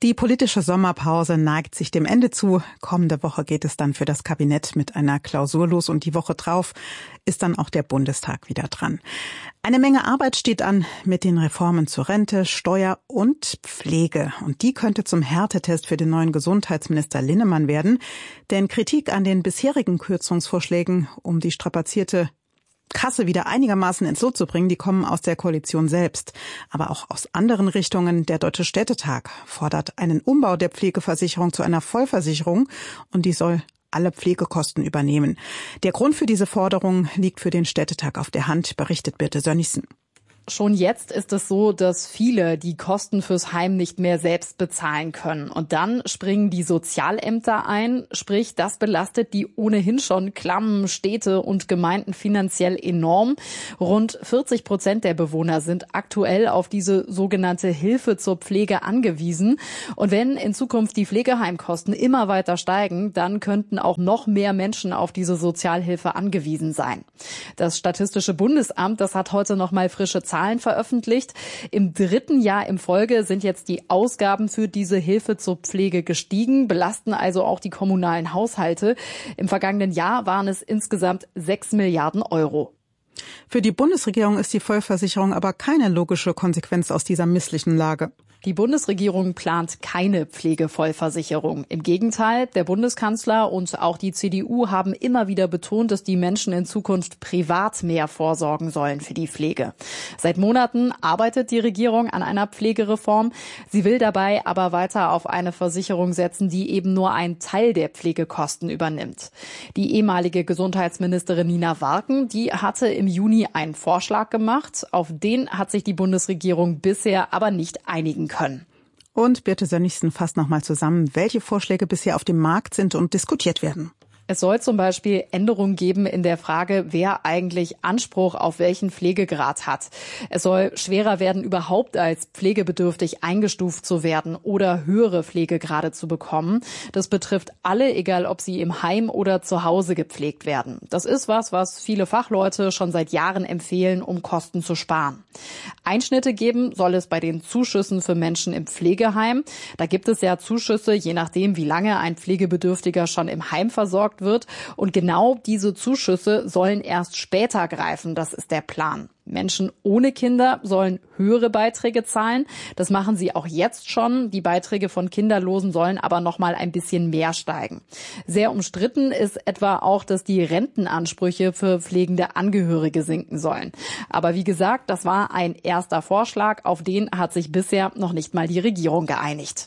Die politische Sommerpause neigt sich dem Ende zu. Kommende Woche geht es dann für das Kabinett mit einer Klausur los und die Woche drauf ist dann auch der Bundestag wieder dran. Eine Menge Arbeit steht an mit den Reformen zur Rente, Steuer und Pflege. Und die könnte zum Härtetest für den neuen Gesundheitsminister Linnemann werden. Denn Kritik an den bisherigen Kürzungsvorschlägen, um die strapazierte Kasse wieder einigermaßen ins Lot zu bringen, die kommen aus der Koalition selbst. Aber auch aus anderen Richtungen. Der Deutsche Städtetag fordert einen Umbau der Pflegeversicherung zu einer Vollversicherung und die soll alle Pflegekosten übernehmen. Der Grund für diese Forderung liegt für den Städtetag auf der Hand, berichtet Birte Sönnigsen. Schon jetzt ist es so, dass viele die Kosten fürs Heim nicht mehr selbst bezahlen können. Und dann springen die Sozialämter ein. Sprich, das belastet die ohnehin schon klammen Städte und Gemeinden finanziell enorm. Rund 40% der Bewohner sind aktuell auf diese sogenannte Hilfe zur Pflege angewiesen. Und wenn in Zukunft die Pflegeheimkosten immer weiter steigen, dann könnten auch noch mehr Menschen auf diese Sozialhilfe angewiesen sein. Das Statistische Bundesamt, das hat heute noch mal frische Zahlen veröffentlicht. Im 3. Jahr in Folge sind jetzt die Ausgaben für diese Hilfe zur Pflege gestiegen, belasten also auch die kommunalen Haushalte. Im vergangenen Jahr waren es insgesamt 6 Milliarden Euro. Für die Bundesregierung ist die Vollversicherung aber keine logische Konsequenz aus dieser misslichen Lage. Die Bundesregierung plant keine Pflegevollversicherung. Im Gegenteil, der Bundeskanzler und auch die CDU haben immer wieder betont, dass die Menschen in Zukunft privat mehr vorsorgen sollen für die Pflege. Seit Monaten arbeitet die Regierung an einer Pflegereform. Sie will dabei aber weiter auf eine Versicherung setzen, die eben nur einen Teil der Pflegekosten übernimmt. Die ehemalige Gesundheitsministerin Nina Warken, die hatte im Juni einen Vorschlag gemacht. Auf den hat sich die Bundesregierung bisher aber nicht einigen können. Und Birte Sönnigsen fasst nochmal zusammen, welche Vorschläge bisher auf dem Markt sind und diskutiert werden. Es soll zum Beispiel Änderungen geben in der Frage, wer eigentlich Anspruch auf welchen Pflegegrad hat. Es soll schwerer werden, überhaupt als pflegebedürftig eingestuft zu werden oder höhere Pflegegrade zu bekommen. Das betrifft alle, egal ob sie im Heim oder zu Hause gepflegt werden. Das ist was viele Fachleute schon seit Jahren empfehlen, um Kosten zu sparen. Einschnitte geben soll es bei den Zuschüssen für Menschen im Pflegeheim. Da gibt es ja Zuschüsse, je nachdem, wie lange ein Pflegebedürftiger schon im Heim versorgt wird. Und genau diese Zuschüsse sollen erst später greifen. Das ist der Plan. Menschen ohne Kinder sollen höhere Beiträge zahlen. Das machen sie auch jetzt schon. Die Beiträge von Kinderlosen sollen aber noch mal ein bisschen mehr steigen. Sehr umstritten ist etwa auch, dass die Rentenansprüche für pflegende Angehörige sinken sollen. Aber wie gesagt, das war ein erster Vorschlag. Auf den hat sich bisher noch nicht mal die Regierung geeinigt.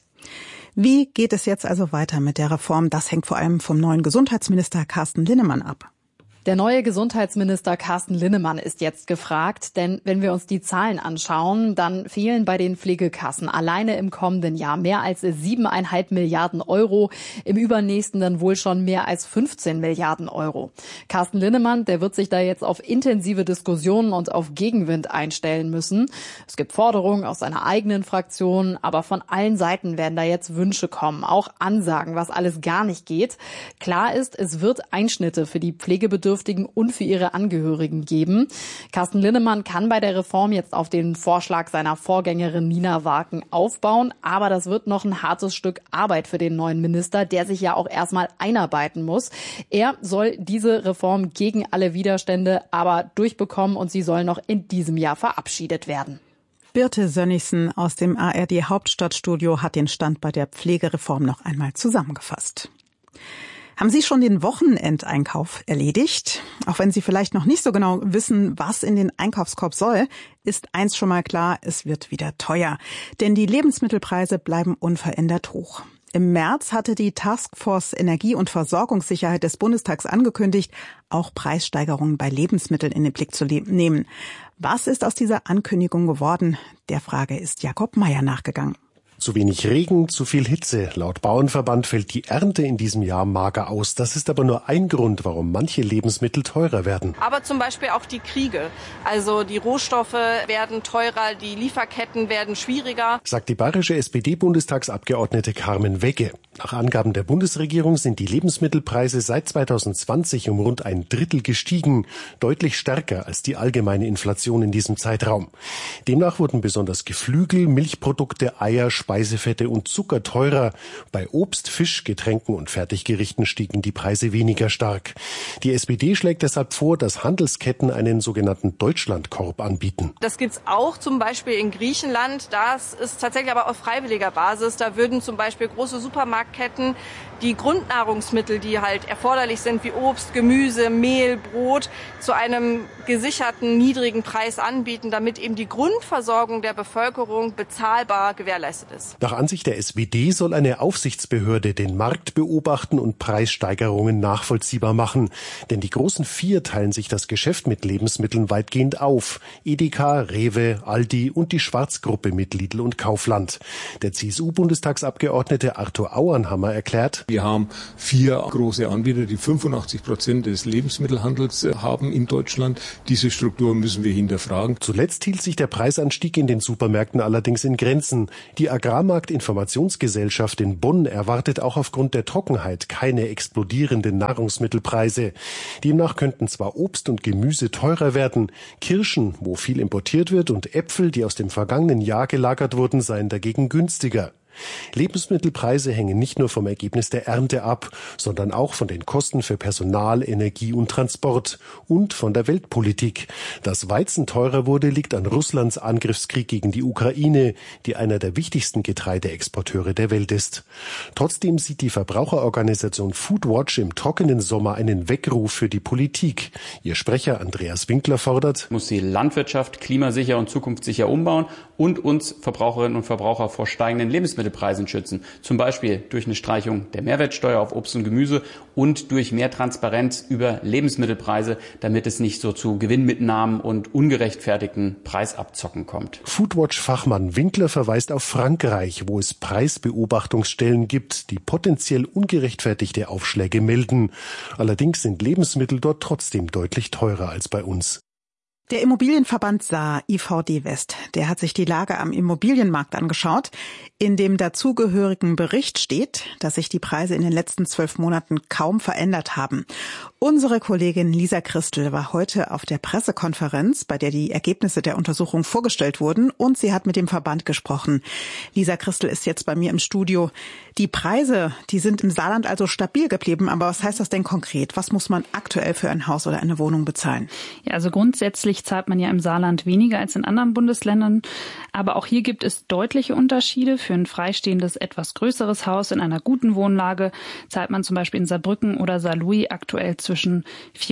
Wie geht es jetzt also weiter mit der Reform? Das hängt vor allem vom neuen Gesundheitsminister Carsten Linnemann ab. Der neue Gesundheitsminister Carsten Linnemann ist jetzt gefragt, denn wenn wir uns die Zahlen anschauen, dann fehlen bei den Pflegekassen alleine im kommenden Jahr mehr als 7,5 Milliarden Euro, im übernächsten dann wohl schon mehr als 15 Milliarden Euro. Carsten Linnemann, der wird sich da jetzt auf intensive Diskussionen und auf Gegenwind einstellen müssen. Es gibt Forderungen aus seiner eigenen Fraktion, aber von allen Seiten werden da jetzt Wünsche kommen, auch Ansagen, was alles gar nicht geht. Klar ist, es wird Einschnitte für die Pflegebedürftigen und für ihre Angehörigen geben. Carsten Linnemann kann bei der Reform jetzt auf den Vorschlag seiner Vorgängerin Nina Warken aufbauen, aber das wird noch ein hartes Stück Arbeit für den neuen Minister, der sich ja auch erstmal einarbeiten muss. Er soll diese Reform gegen alle Widerstände aber durchbekommen und sie soll noch in diesem Jahr verabschiedet werden. Birte Sönnigsen aus dem ARD Hauptstadtstudio hat den Stand bei der Pflegereform noch einmal zusammengefasst. Haben Sie schon den Wochenendeinkauf erledigt? Auch wenn Sie vielleicht noch nicht so genau wissen, was in den Einkaufskorb soll, ist eins schon mal klar, es wird wieder teuer. Denn die Lebensmittelpreise bleiben unverändert hoch. Im März hatte die Taskforce Energie- und Versorgungssicherheit des Bundestags angekündigt, auch Preissteigerungen bei Lebensmitteln in den Blick zu nehmen. Was ist aus dieser Ankündigung geworden? Der Frage ist Jakob Meyer nachgegangen. Zu wenig Regen, zu viel Hitze. Laut Bauernverband fällt die Ernte in diesem Jahr mager aus. Das ist aber nur ein Grund, warum manche Lebensmittel teurer werden. Aber zum Beispiel auch die Kriege. Also die Rohstoffe werden teurer, die Lieferketten werden schwieriger. Sagt die bayerische SPD-Bundestagsabgeordnete Carmen Wegge. Nach Angaben der Bundesregierung sind die Lebensmittelpreise seit 2020 um rund ein Drittel gestiegen, deutlich stärker als die allgemeine Inflation in diesem Zeitraum. Demnach wurden besonders Geflügel, Milchprodukte, Eier, Speisefette und Zucker teurer. Bei Obst, Fisch, Getränken und Fertiggerichten stiegen die Preise weniger stark. Die SPD schlägt deshalb vor, dass Handelsketten einen sogenannten Deutschlandkorb anbieten. Das gibt's auch zum Beispiel in Griechenland. Das ist tatsächlich aber auf freiwilliger Basis. Da würden zum Beispiel große Supermarktketten die Grundnahrungsmittel, die halt erforderlich sind, wie Obst, Gemüse, Mehl, Brot, zu einem gesicherten, niedrigen Preis anbieten, damit eben die Grundversorgung der Bevölkerung bezahlbar gewährleistet ist. Nach Ansicht der SPD soll eine Aufsichtsbehörde den Markt beobachten und Preissteigerungen nachvollziehbar machen. Denn die großen vier teilen sich das Geschäft mit Lebensmitteln weitgehend auf. Edeka, Rewe, Aldi und die Schwarzgruppe mit Lidl und Kaufland. Der CSU-Bundestagsabgeordnete Arthur Auernhammer erklärt: Wir haben 4 große Anbieter, die 85% des Lebensmittelhandels haben in Deutschland. Diese Struktur müssen wir hinterfragen. Zuletzt hielt sich der Preisanstieg in den Supermärkten allerdings in Grenzen. Die Agrarmarkt-Informationsgesellschaft in Bonn erwartet auch aufgrund der Trockenheit keine explodierenden Nahrungsmittelpreise. Demnach könnten zwar Obst und Gemüse teurer werden, Kirschen, wo viel importiert wird, und Äpfel, die aus dem vergangenen Jahr gelagert wurden, seien dagegen günstiger. Lebensmittelpreise hängen nicht nur vom Ergebnis der Ernte ab, sondern auch von den Kosten für Personal, Energie und Transport und von der Weltpolitik. Dass Weizen teurer wurde, liegt an Russlands Angriffskrieg gegen die Ukraine, die einer der wichtigsten Getreideexporteure der Welt ist. Trotzdem sieht die Verbraucherorganisation Foodwatch im trockenen Sommer einen Weckruf für die Politik. Ihr Sprecher Andreas Winkler fordert: Muss die Landwirtschaft klimasicher und zukunftssicher umbauen und uns Verbraucherinnen und Verbraucher vor steigenden Lebensmittelpreisen schützen. Zum Beispiel durch eine Streichung der Mehrwertsteuer auf Obst und Gemüse und durch mehr Transparenz über Lebensmittelpreise, damit es nicht so zu Gewinnmitnahmen und ungerechtfertigten Preisabzocken kommt. Foodwatch-Fachmann Winkler verweist auf Frankreich, wo es Preisbeobachtungsstellen gibt, die potenziell ungerechtfertigte Aufschläge melden. Allerdings sind Lebensmittel dort trotzdem deutlich teurer als bei uns. Der Immobilienverband Saar, IVD West, der hat sich die Lage am Immobilienmarkt angeschaut. In dem dazugehörigen Bericht steht, dass sich die Preise in den letzten 12 Monaten kaum verändert haben. Unsere Kollegin Lisa Christel war heute auf der Pressekonferenz, bei der die Ergebnisse der Untersuchung vorgestellt wurden, und sie hat mit dem Verband gesprochen. Lisa Christel ist jetzt bei mir im Studio. Die Preise, die sind im Saarland also stabil geblieben, aber was heißt das denn konkret? Was muss man aktuell für ein Haus oder eine Wohnung bezahlen? Ja, also grundsätzlich zahlt man ja im Saarland weniger als in anderen Bundesländern. Aber auch hier gibt es deutliche Unterschiede. Für ein freistehendes, etwas größeres Haus in einer guten Wohnlage zahlt man zum Beispiel in Saarbrücken oder Saarlouis aktuell zwischen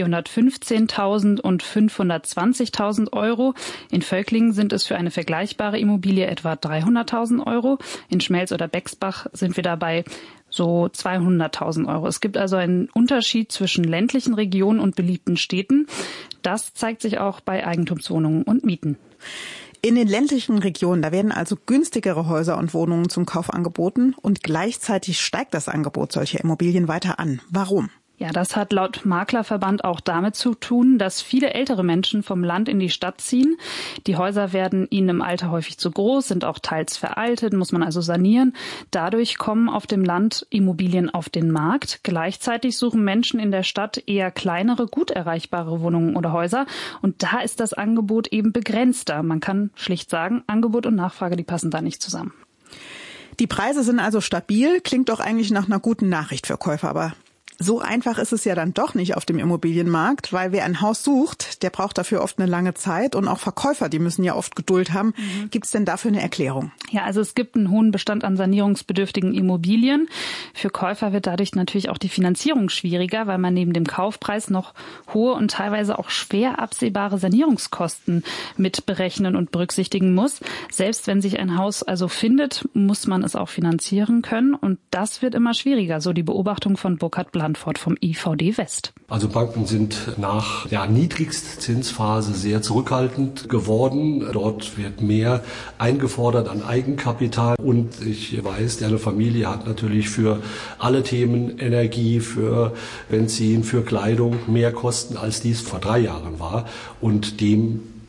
415.000 und 520.000 Euro. In Völklingen sind es für eine vergleichbare Immobilie etwa 300.000 Euro. In Schmelz oder Bexbach sind wir dabei so 200.000 Euro. Es gibt also einen Unterschied zwischen ländlichen Regionen und beliebten Städten. Das zeigt sich auch bei Eigentumswohnungen und Mieten. In den ländlichen Regionen, da werden also günstigere Häuser und Wohnungen zum Kauf angeboten und gleichzeitig steigt das Angebot solcher Immobilien weiter an. Warum? Ja, das hat laut Maklerverband auch damit zu tun, dass viele ältere Menschen vom Land in die Stadt ziehen. Die Häuser werden ihnen im Alter häufig zu groß, sind auch teils veraltet, muss man also sanieren. Dadurch kommen auf dem Land Immobilien auf den Markt. Gleichzeitig suchen Menschen in der Stadt eher kleinere, gut erreichbare Wohnungen oder Häuser. Und da ist das Angebot eben begrenzter. Man kann schlicht sagen, Angebot und Nachfrage, die passen da nicht zusammen. Die Preise sind also stabil, klingt doch eigentlich nach einer guten Nachricht für Käufer, aber so einfach ist es ja dann doch nicht auf dem Immobilienmarkt, weil wer ein Haus sucht, der braucht dafür oft eine lange Zeit und auch Verkäufer, die müssen ja oft Geduld haben. Gibt es denn dafür eine Erklärung? Ja, also es gibt einen hohen Bestand an sanierungsbedürftigen Immobilien. Für Käufer wird dadurch natürlich auch die Finanzierung schwieriger, weil man neben dem Kaufpreis noch hohe und teilweise auch schwer absehbare Sanierungskosten mit berechnen und berücksichtigen muss. Selbst wenn sich ein Haus also findet, muss man es auch finanzieren können und das wird immer schwieriger, so die Beobachtung von Burkhard Blandfort vom IVD West. Also Banken sind nach der Niedrigstzinsphase sehr zurückhaltend geworden. Dort wird mehr eingefordert an Eigenkapital und ich weiß, eine Familie hat natürlich für alle Themen Energie, für Benzin, für Kleidung mehr Kosten, als dies vor 3 Jahren war und dem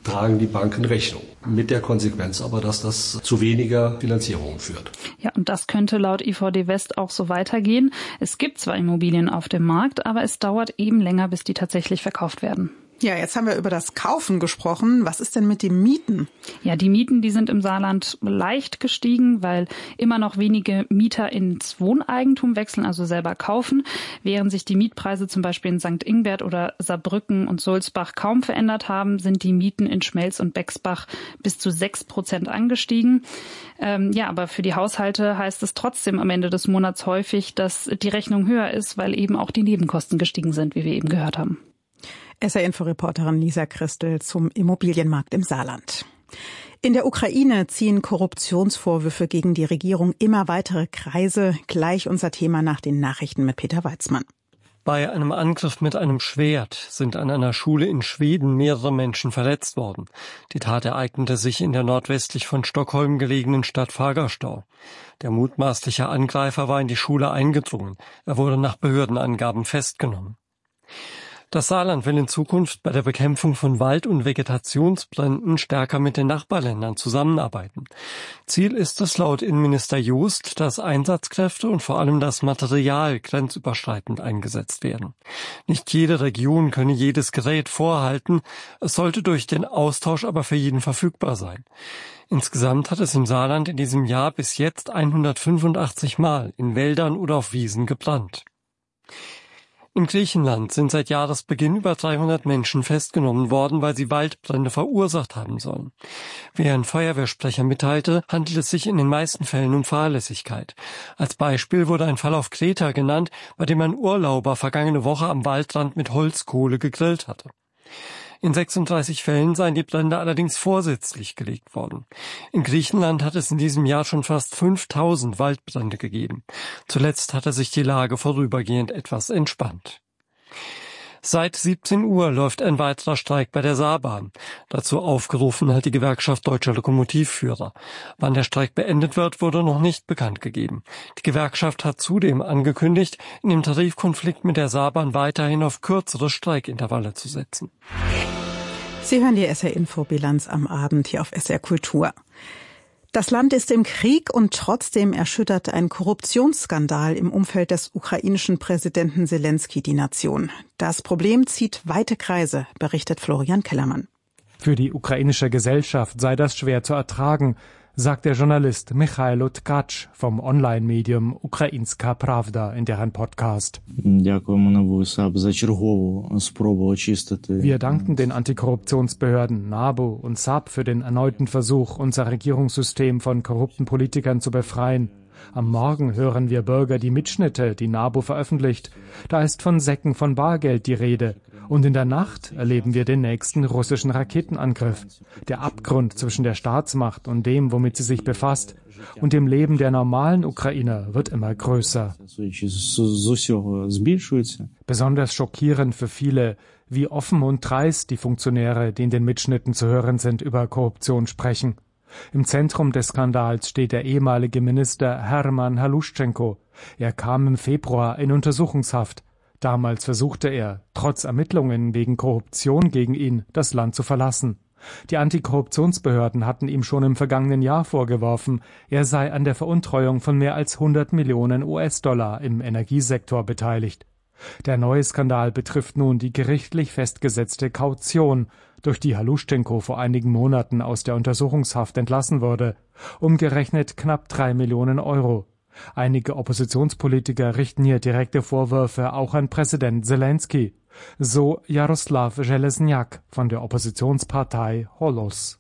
tragen die Banken Rechnung. Mit der Konsequenz aber, dass das zu weniger Finanzierung führt. Ja, und das könnte laut IVD West auch so weitergehen. Es gibt zwar Immobilien auf dem Markt, aber es dauert eben länger, bis die tatsächlich verkauft werden. Ja, jetzt haben wir über das Kaufen gesprochen. Was ist denn mit den Mieten? Ja, die Mieten, die sind im Saarland leicht gestiegen, weil immer noch wenige Mieter ins Wohneigentum wechseln, also selber kaufen. Während sich die Mietpreise zum Beispiel in St. Ingbert oder Saarbrücken und Sulzbach kaum verändert haben, sind die Mieten in Schmelz und Bexbach bis zu 6% angestiegen. Aber für die Haushalte heißt es trotzdem am Ende des Monats häufig, dass die Rechnung höher ist, weil eben auch die Nebenkosten gestiegen sind, wie wir eben gehört haben. SR-Info-Reporterin Lisa Christel zum Immobilienmarkt im Saarland. In der Ukraine ziehen Korruptionsvorwürfe gegen die Regierung immer weitere Kreise. Gleich unser Thema nach den Nachrichten mit Peter Weizmann. Bei einem Angriff mit einem Schwert sind an einer Schule in Schweden mehrere Menschen verletzt worden. Die Tat ereignete sich in der nordwestlich von Stockholm gelegenen Stadt Fagersta. Der mutmaßliche Angreifer war in die Schule eingedrungen. Er wurde nach Behördenangaben festgenommen. Das Saarland will in Zukunft bei der Bekämpfung von Wald- und Vegetationsbränden stärker mit den Nachbarländern zusammenarbeiten. Ziel ist es laut Innenminister Joost, dass Einsatzkräfte und vor allem das Material grenzüberschreitend eingesetzt werden. Nicht jede Region könne jedes Gerät vorhalten, es sollte durch den Austausch aber für jeden verfügbar sein. Insgesamt hat es im Saarland in diesem Jahr bis jetzt 185 Mal in Wäldern oder auf Wiesen gebrannt. In Griechenland sind seit Jahresbeginn über 300 Menschen festgenommen worden, weil sie Waldbrände verursacht haben sollen. Wie ein Feuerwehrsprecher mitteilte, handelt es sich in den meisten Fällen um Fahrlässigkeit. Als Beispiel wurde ein Fall auf Kreta genannt, bei dem ein Urlauber vergangene Woche am Waldrand mit Holzkohle gegrillt hatte. In 36 Fällen seien die Brände allerdings vorsätzlich gelegt worden. In Griechenland hat es in diesem Jahr schon fast 5000 Waldbrände gegeben. Zuletzt hatte sich die Lage vorübergehend etwas entspannt. Seit 17 Uhr läuft ein weiterer Streik bei der Saarbahn. Dazu aufgerufen hat die Gewerkschaft Deutscher Lokomotivführer. Wann der Streik beendet wird, wurde noch nicht bekannt gegeben. Die Gewerkschaft hat zudem angekündigt, in dem Tarifkonflikt mit der Saarbahn weiterhin auf kürzere Streikintervalle zu setzen. Sie hören die SR-Info-Bilanz am Abend hier auf SR Kultur. Das Land ist im Krieg und trotzdem erschüttert ein Korruptionsskandal im Umfeld des ukrainischen Präsidenten Selenskyj die Nation. Das Problem zieht weite Kreise, berichtet Florian Kellermann. Für die ukrainische Gesellschaft sei das schwer zu ertragen, sagt der Journalist Michailo Tkacz vom Online-Medium Ukrainska Pravda in deren Podcast. Wir danken den Antikorruptionsbehörden NABU und SAP für den erneuten Versuch, unser Regierungssystem von korrupten Politikern zu befreien. Am Morgen hören wir Bürger die Mitschnitte, die NABU veröffentlicht. Da ist von Säcken von Bargeld die Rede. Und in der Nacht erleben wir den nächsten russischen Raketenangriff. Der Abgrund zwischen der Staatsmacht und dem, womit sie sich befasst, und dem Leben der normalen Ukrainer wird immer größer. Besonders schockierend für viele, wie offen und dreist die Funktionäre, die in den Mitschnitten zu hören sind, über Korruption sprechen. Im Zentrum des Skandals steht der ehemalige Minister Hermann Haluschenko. Er kam im Februar in Untersuchungshaft. Damals versuchte er, trotz Ermittlungen wegen Korruption gegen ihn, das Land zu verlassen. Die Antikorruptionsbehörden hatten ihm schon im vergangenen Jahr vorgeworfen, er sei an der Veruntreuung von mehr als 100 Millionen US-Dollar im Energiesektor beteiligt. Der neue Skandal betrifft nun die gerichtlich festgesetzte Kaution, durch die Haluschenko vor einigen Monaten aus der Untersuchungshaft entlassen wurde, umgerechnet knapp 3 Millionen Euro. Einige Oppositionspolitiker richten hier direkte Vorwürfe auch an Präsident Selenskyj, so Jaroslav Železňak von der Oppositionspartei Holos.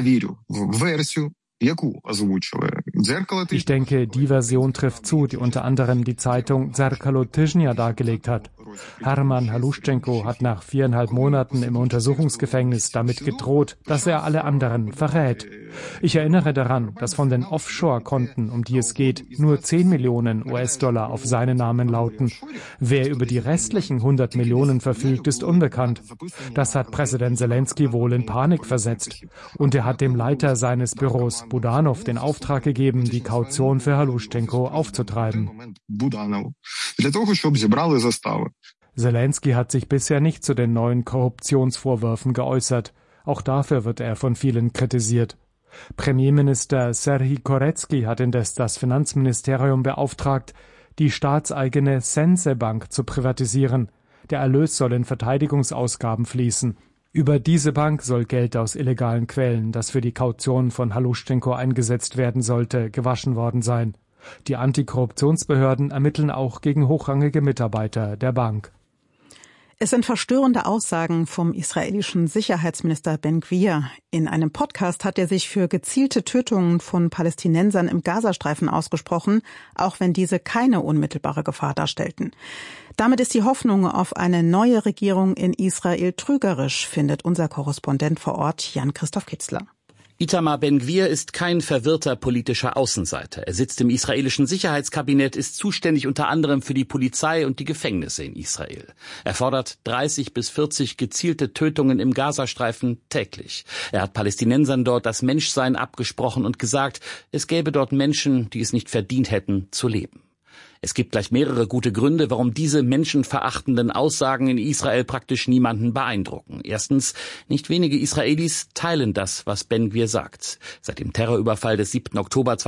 Ich denke, die Version trifft zu, die unter anderem die Zeitung Zerkalo Tyžnia dargelegt hat. Hermann Haluschenko hat nach 4,5 Monaten im Untersuchungsgefängnis damit gedroht, dass er alle anderen verrät. Ich erinnere daran, dass von den Offshore-Konten, um die es geht, nur 10 Millionen US-Dollar auf seinen Namen lauten. Wer über die restlichen 100 Millionen verfügt, ist unbekannt. Das hat Präsident Selenskyj wohl in Panik versetzt. Und er hat dem Leiter seines Büros, Budanov, den Auftrag gegeben, die Kaution für Haluschenko aufzutreiben. Selenskyj hat sich bisher nicht zu den neuen Korruptionsvorwürfen geäußert. Auch dafür wird er von vielen kritisiert. Premierminister Serhii Korecki hat indes das Finanzministerium beauftragt, die staatseigene Sense-Bank zu privatisieren. Der Erlös soll in Verteidigungsausgaben fließen. Über diese Bank soll Geld aus illegalen Quellen, das für die Kaution von Haluschenko eingesetzt werden sollte, gewaschen worden sein. Die Antikorruptionsbehörden ermitteln auch gegen hochrangige Mitarbeiter der Bank. Es sind verstörende Aussagen vom israelischen Sicherheitsminister Ben-Gvir. In einem Podcast hat er sich für gezielte Tötungen von Palästinensern im Gazastreifen ausgesprochen, auch wenn diese keine unmittelbare Gefahr darstellten. Damit ist die Hoffnung auf eine neue Regierung in Israel trügerisch, findet unser Korrespondent vor Ort Jan-Christoph Kitzler. Itamar Ben-Gvir ist kein verwirrter politischer Außenseiter. Er sitzt im israelischen Sicherheitskabinett, ist zuständig unter anderem für die Polizei und die Gefängnisse in Israel. Er fordert 30 bis 40 gezielte Tötungen im Gazastreifen täglich. Er hat Palästinensern dort das Menschsein abgesprochen und gesagt, es gäbe dort Menschen, die es nicht verdient hätten, zu leben. Es gibt gleich mehrere gute Gründe, warum diese menschenverachtenden Aussagen in Israel praktisch niemanden beeindrucken. Erstens, nicht wenige Israelis teilen das, was Ben-Gvir sagt. Seit dem Terrorüberfall des 7. Oktober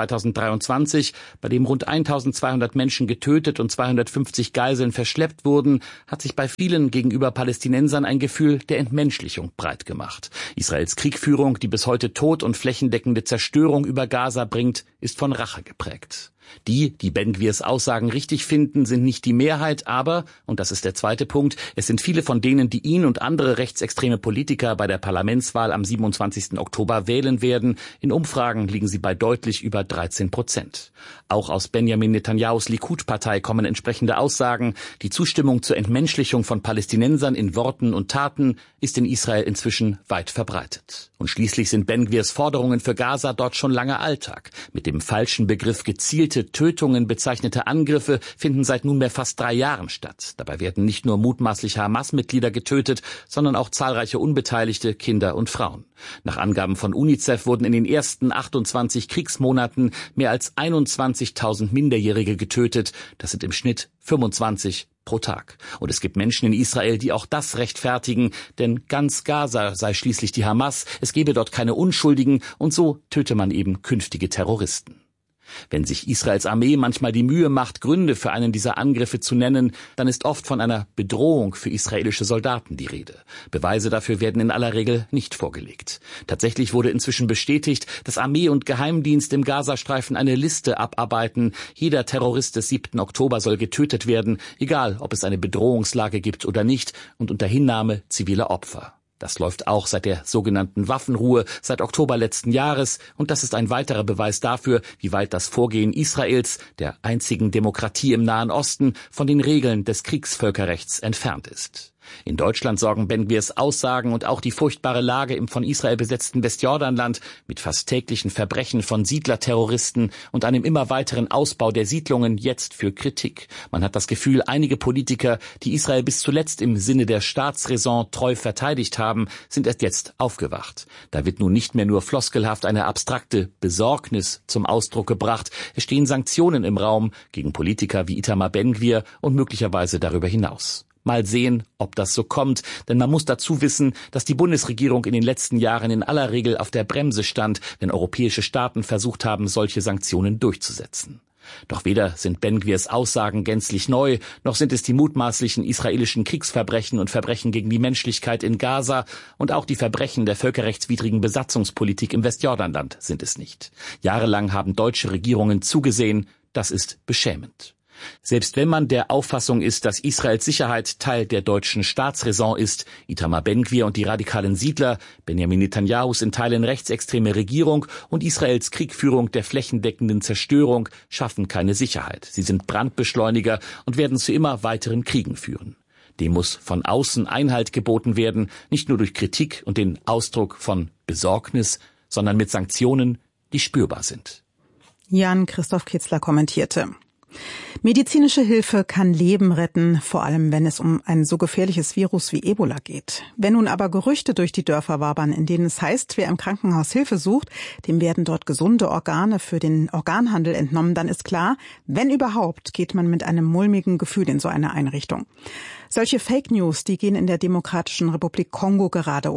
2023, bei dem rund 1200 Menschen getötet und 250 Geiseln verschleppt wurden, hat sich bei vielen gegenüber Palästinensern ein Gefühl der Entmenschlichung breit gemacht. Israels Kriegführung, die bis heute Tod und flächendeckende Zerstörung über Gaza bringt, ist von Rache geprägt. Die Ben-Gvirs Aussagen richtig finden, sind nicht die Mehrheit, aber, und das ist der zweite Punkt, es sind viele von denen, die ihn und andere rechtsextreme Politiker bei der Parlamentswahl am 27. Oktober wählen werden. In Umfragen liegen sie bei deutlich über 13%. Auch aus Benjamin Netanyahus Likud-Partei kommen entsprechende Aussagen. Die Zustimmung zur Entmenschlichung von Palästinensern in Worten und Taten ist in Israel inzwischen weit verbreitet. Und schließlich sind Ben-Gvirs Forderungen für Gaza dort schon lange Alltag. Mit dem falschen Begriff gezielte Tötungen bezeichnete Angriffe finden seit nunmehr fast 3 Jahren statt. Dabei werden nicht nur mutmaßliche Hamas-Mitglieder getötet, sondern auch zahlreiche Unbeteiligte, Kinder und Frauen. Nach Angaben von UNICEF wurden in den ersten 28 Kriegsmonaten mehr als 21.000 Minderjährige getötet. Das sind im Schnitt 25 pro Tag. Und es gibt Menschen in Israel, die auch das rechtfertigen, denn ganz Gaza sei schließlich die Hamas, es gebe dort keine Unschuldigen und so töte man eben künftige Terroristen. Wenn sich Israels Armee manchmal die Mühe macht, Gründe für einen dieser Angriffe zu nennen, dann ist oft von einer Bedrohung für israelische Soldaten die Rede. Beweise dafür werden in aller Regel nicht vorgelegt. Tatsächlich wurde inzwischen bestätigt, dass Armee und Geheimdienst im Gazastreifen eine Liste abarbeiten. Jeder Terrorist des 7. Oktober soll getötet werden, egal ob es eine Bedrohungslage gibt oder nicht, und unter Hinnahme ziviler Opfer. Das läuft auch seit der sogenannten Waffenruhe seit Oktober letzten Jahres, und das ist ein weiterer Beweis dafür, wie weit das Vorgehen Israels, der einzigen Demokratie im Nahen Osten, von den Regeln des Kriegsvölkerrechts entfernt ist. In Deutschland sorgen Ben-Gvirs Aussagen und auch die furchtbare Lage im von Israel besetzten Westjordanland mit fast täglichen Verbrechen von Siedlerterroristen und einem immer weiteren Ausbau der Siedlungen jetzt für Kritik. Man hat das Gefühl, einige Politiker, die Israel bis zuletzt im Sinne der Staatsräson treu verteidigt haben, sind erst jetzt aufgewacht. Da wird nun nicht mehr nur floskelhaft eine abstrakte Besorgnis zum Ausdruck gebracht. Es stehen Sanktionen im Raum gegen Politiker wie Itamar Ben-Gvir und möglicherweise darüber hinaus. Mal sehen, ob das so kommt, denn man muss dazu wissen, dass die Bundesregierung in den letzten Jahren in aller Regel auf der Bremse stand, wenn europäische Staaten versucht haben, solche Sanktionen durchzusetzen. Doch weder sind Ben-Gvirs Aussagen gänzlich neu, noch sind es die mutmaßlichen israelischen Kriegsverbrechen und Verbrechen gegen die Menschlichkeit in Gaza, und auch die Verbrechen der völkerrechtswidrigen Besatzungspolitik im Westjordanland sind es nicht. Jahrelang haben deutsche Regierungen zugesehen, das ist beschämend. Selbst wenn man der Auffassung ist, dass Israels Sicherheit Teil der deutschen Staatsräson ist, Itamar Ben-Gvir und die radikalen Siedler, Benjamin Netanyahus in Teilen rechtsextreme Regierung und Israels Kriegführung der flächendeckenden Zerstörung schaffen keine Sicherheit. Sie sind Brandbeschleuniger und werden zu immer weiteren Kriegen führen. Dem muss von außen Einhalt geboten werden, nicht nur durch Kritik und den Ausdruck von Besorgnis, sondern mit Sanktionen, die spürbar sind. Jan-Christoph Kitzler kommentierte. Medizinische Hilfe kann Leben retten, vor allem wenn es um ein so gefährliches Virus wie Ebola geht. Wenn nun aber Gerüchte durch die Dörfer wabern, in denen es heißt, wer im Krankenhaus Hilfe sucht, dem werden dort gesunde Organe für den Organhandel entnommen, dann ist klar, wenn überhaupt, geht man mit einem mulmigen Gefühl in so eine Einrichtung. Solche Fake News, die gehen in der Demokratischen Republik Kongo gerade um.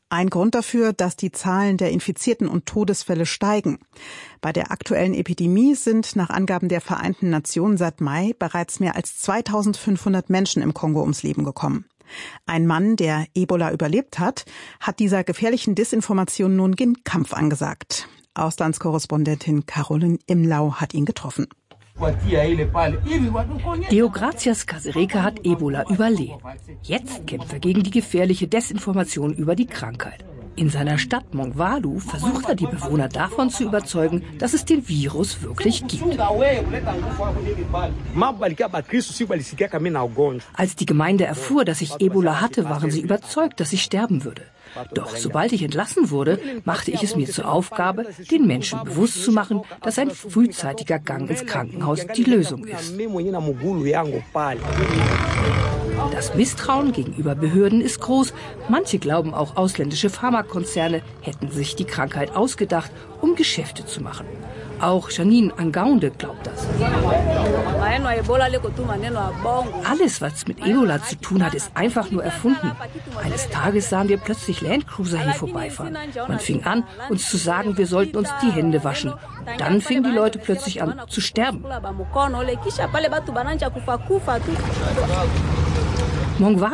Ein Grund dafür, dass die Zahlen der Infizierten und Todesfälle steigen. Bei der aktuellen Epidemie sind nach Angaben der Vereinten Nationen seit Mai bereits mehr als 2500 Menschen im Kongo ums Leben gekommen. Ein Mann, der Ebola überlebt hat dieser gefährlichen Desinformation nun den Kampf angesagt. Auslandskorrespondentin Caroline Imlau hat ihn getroffen. Deogracias Kasereka hat Ebola überlebt. Jetzt kämpft er gegen die gefährliche Desinformation über die Krankheit. In seiner Stadt Mongwalu versucht er, die Bewohner davon zu überzeugen, dass es den Virus wirklich gibt. Als die Gemeinde erfuhr, dass ich Ebola hatte, waren sie überzeugt, dass ich sterben würde. Doch sobald ich entlassen wurde, machte ich es mir zur Aufgabe, den Menschen bewusst zu machen, dass ein frühzeitiger Gang ins Krankenhaus die Lösung ist. Das Misstrauen gegenüber Behörden ist groß. Manche glauben, auch ausländische Pharmakonzerne hätten sich die Krankheit ausgedacht, um Geschäfte zu machen. Auch Janine Angaunde glaubt das. Alles, was mit Ebola zu tun hat, ist einfach nur erfunden. Eines Tages sahen wir plötzlich Landcruiser hier vorbeifahren. Man fing an, uns zu sagen, wir sollten uns die Hände waschen. Dann fingen die Leute plötzlich an zu sterben.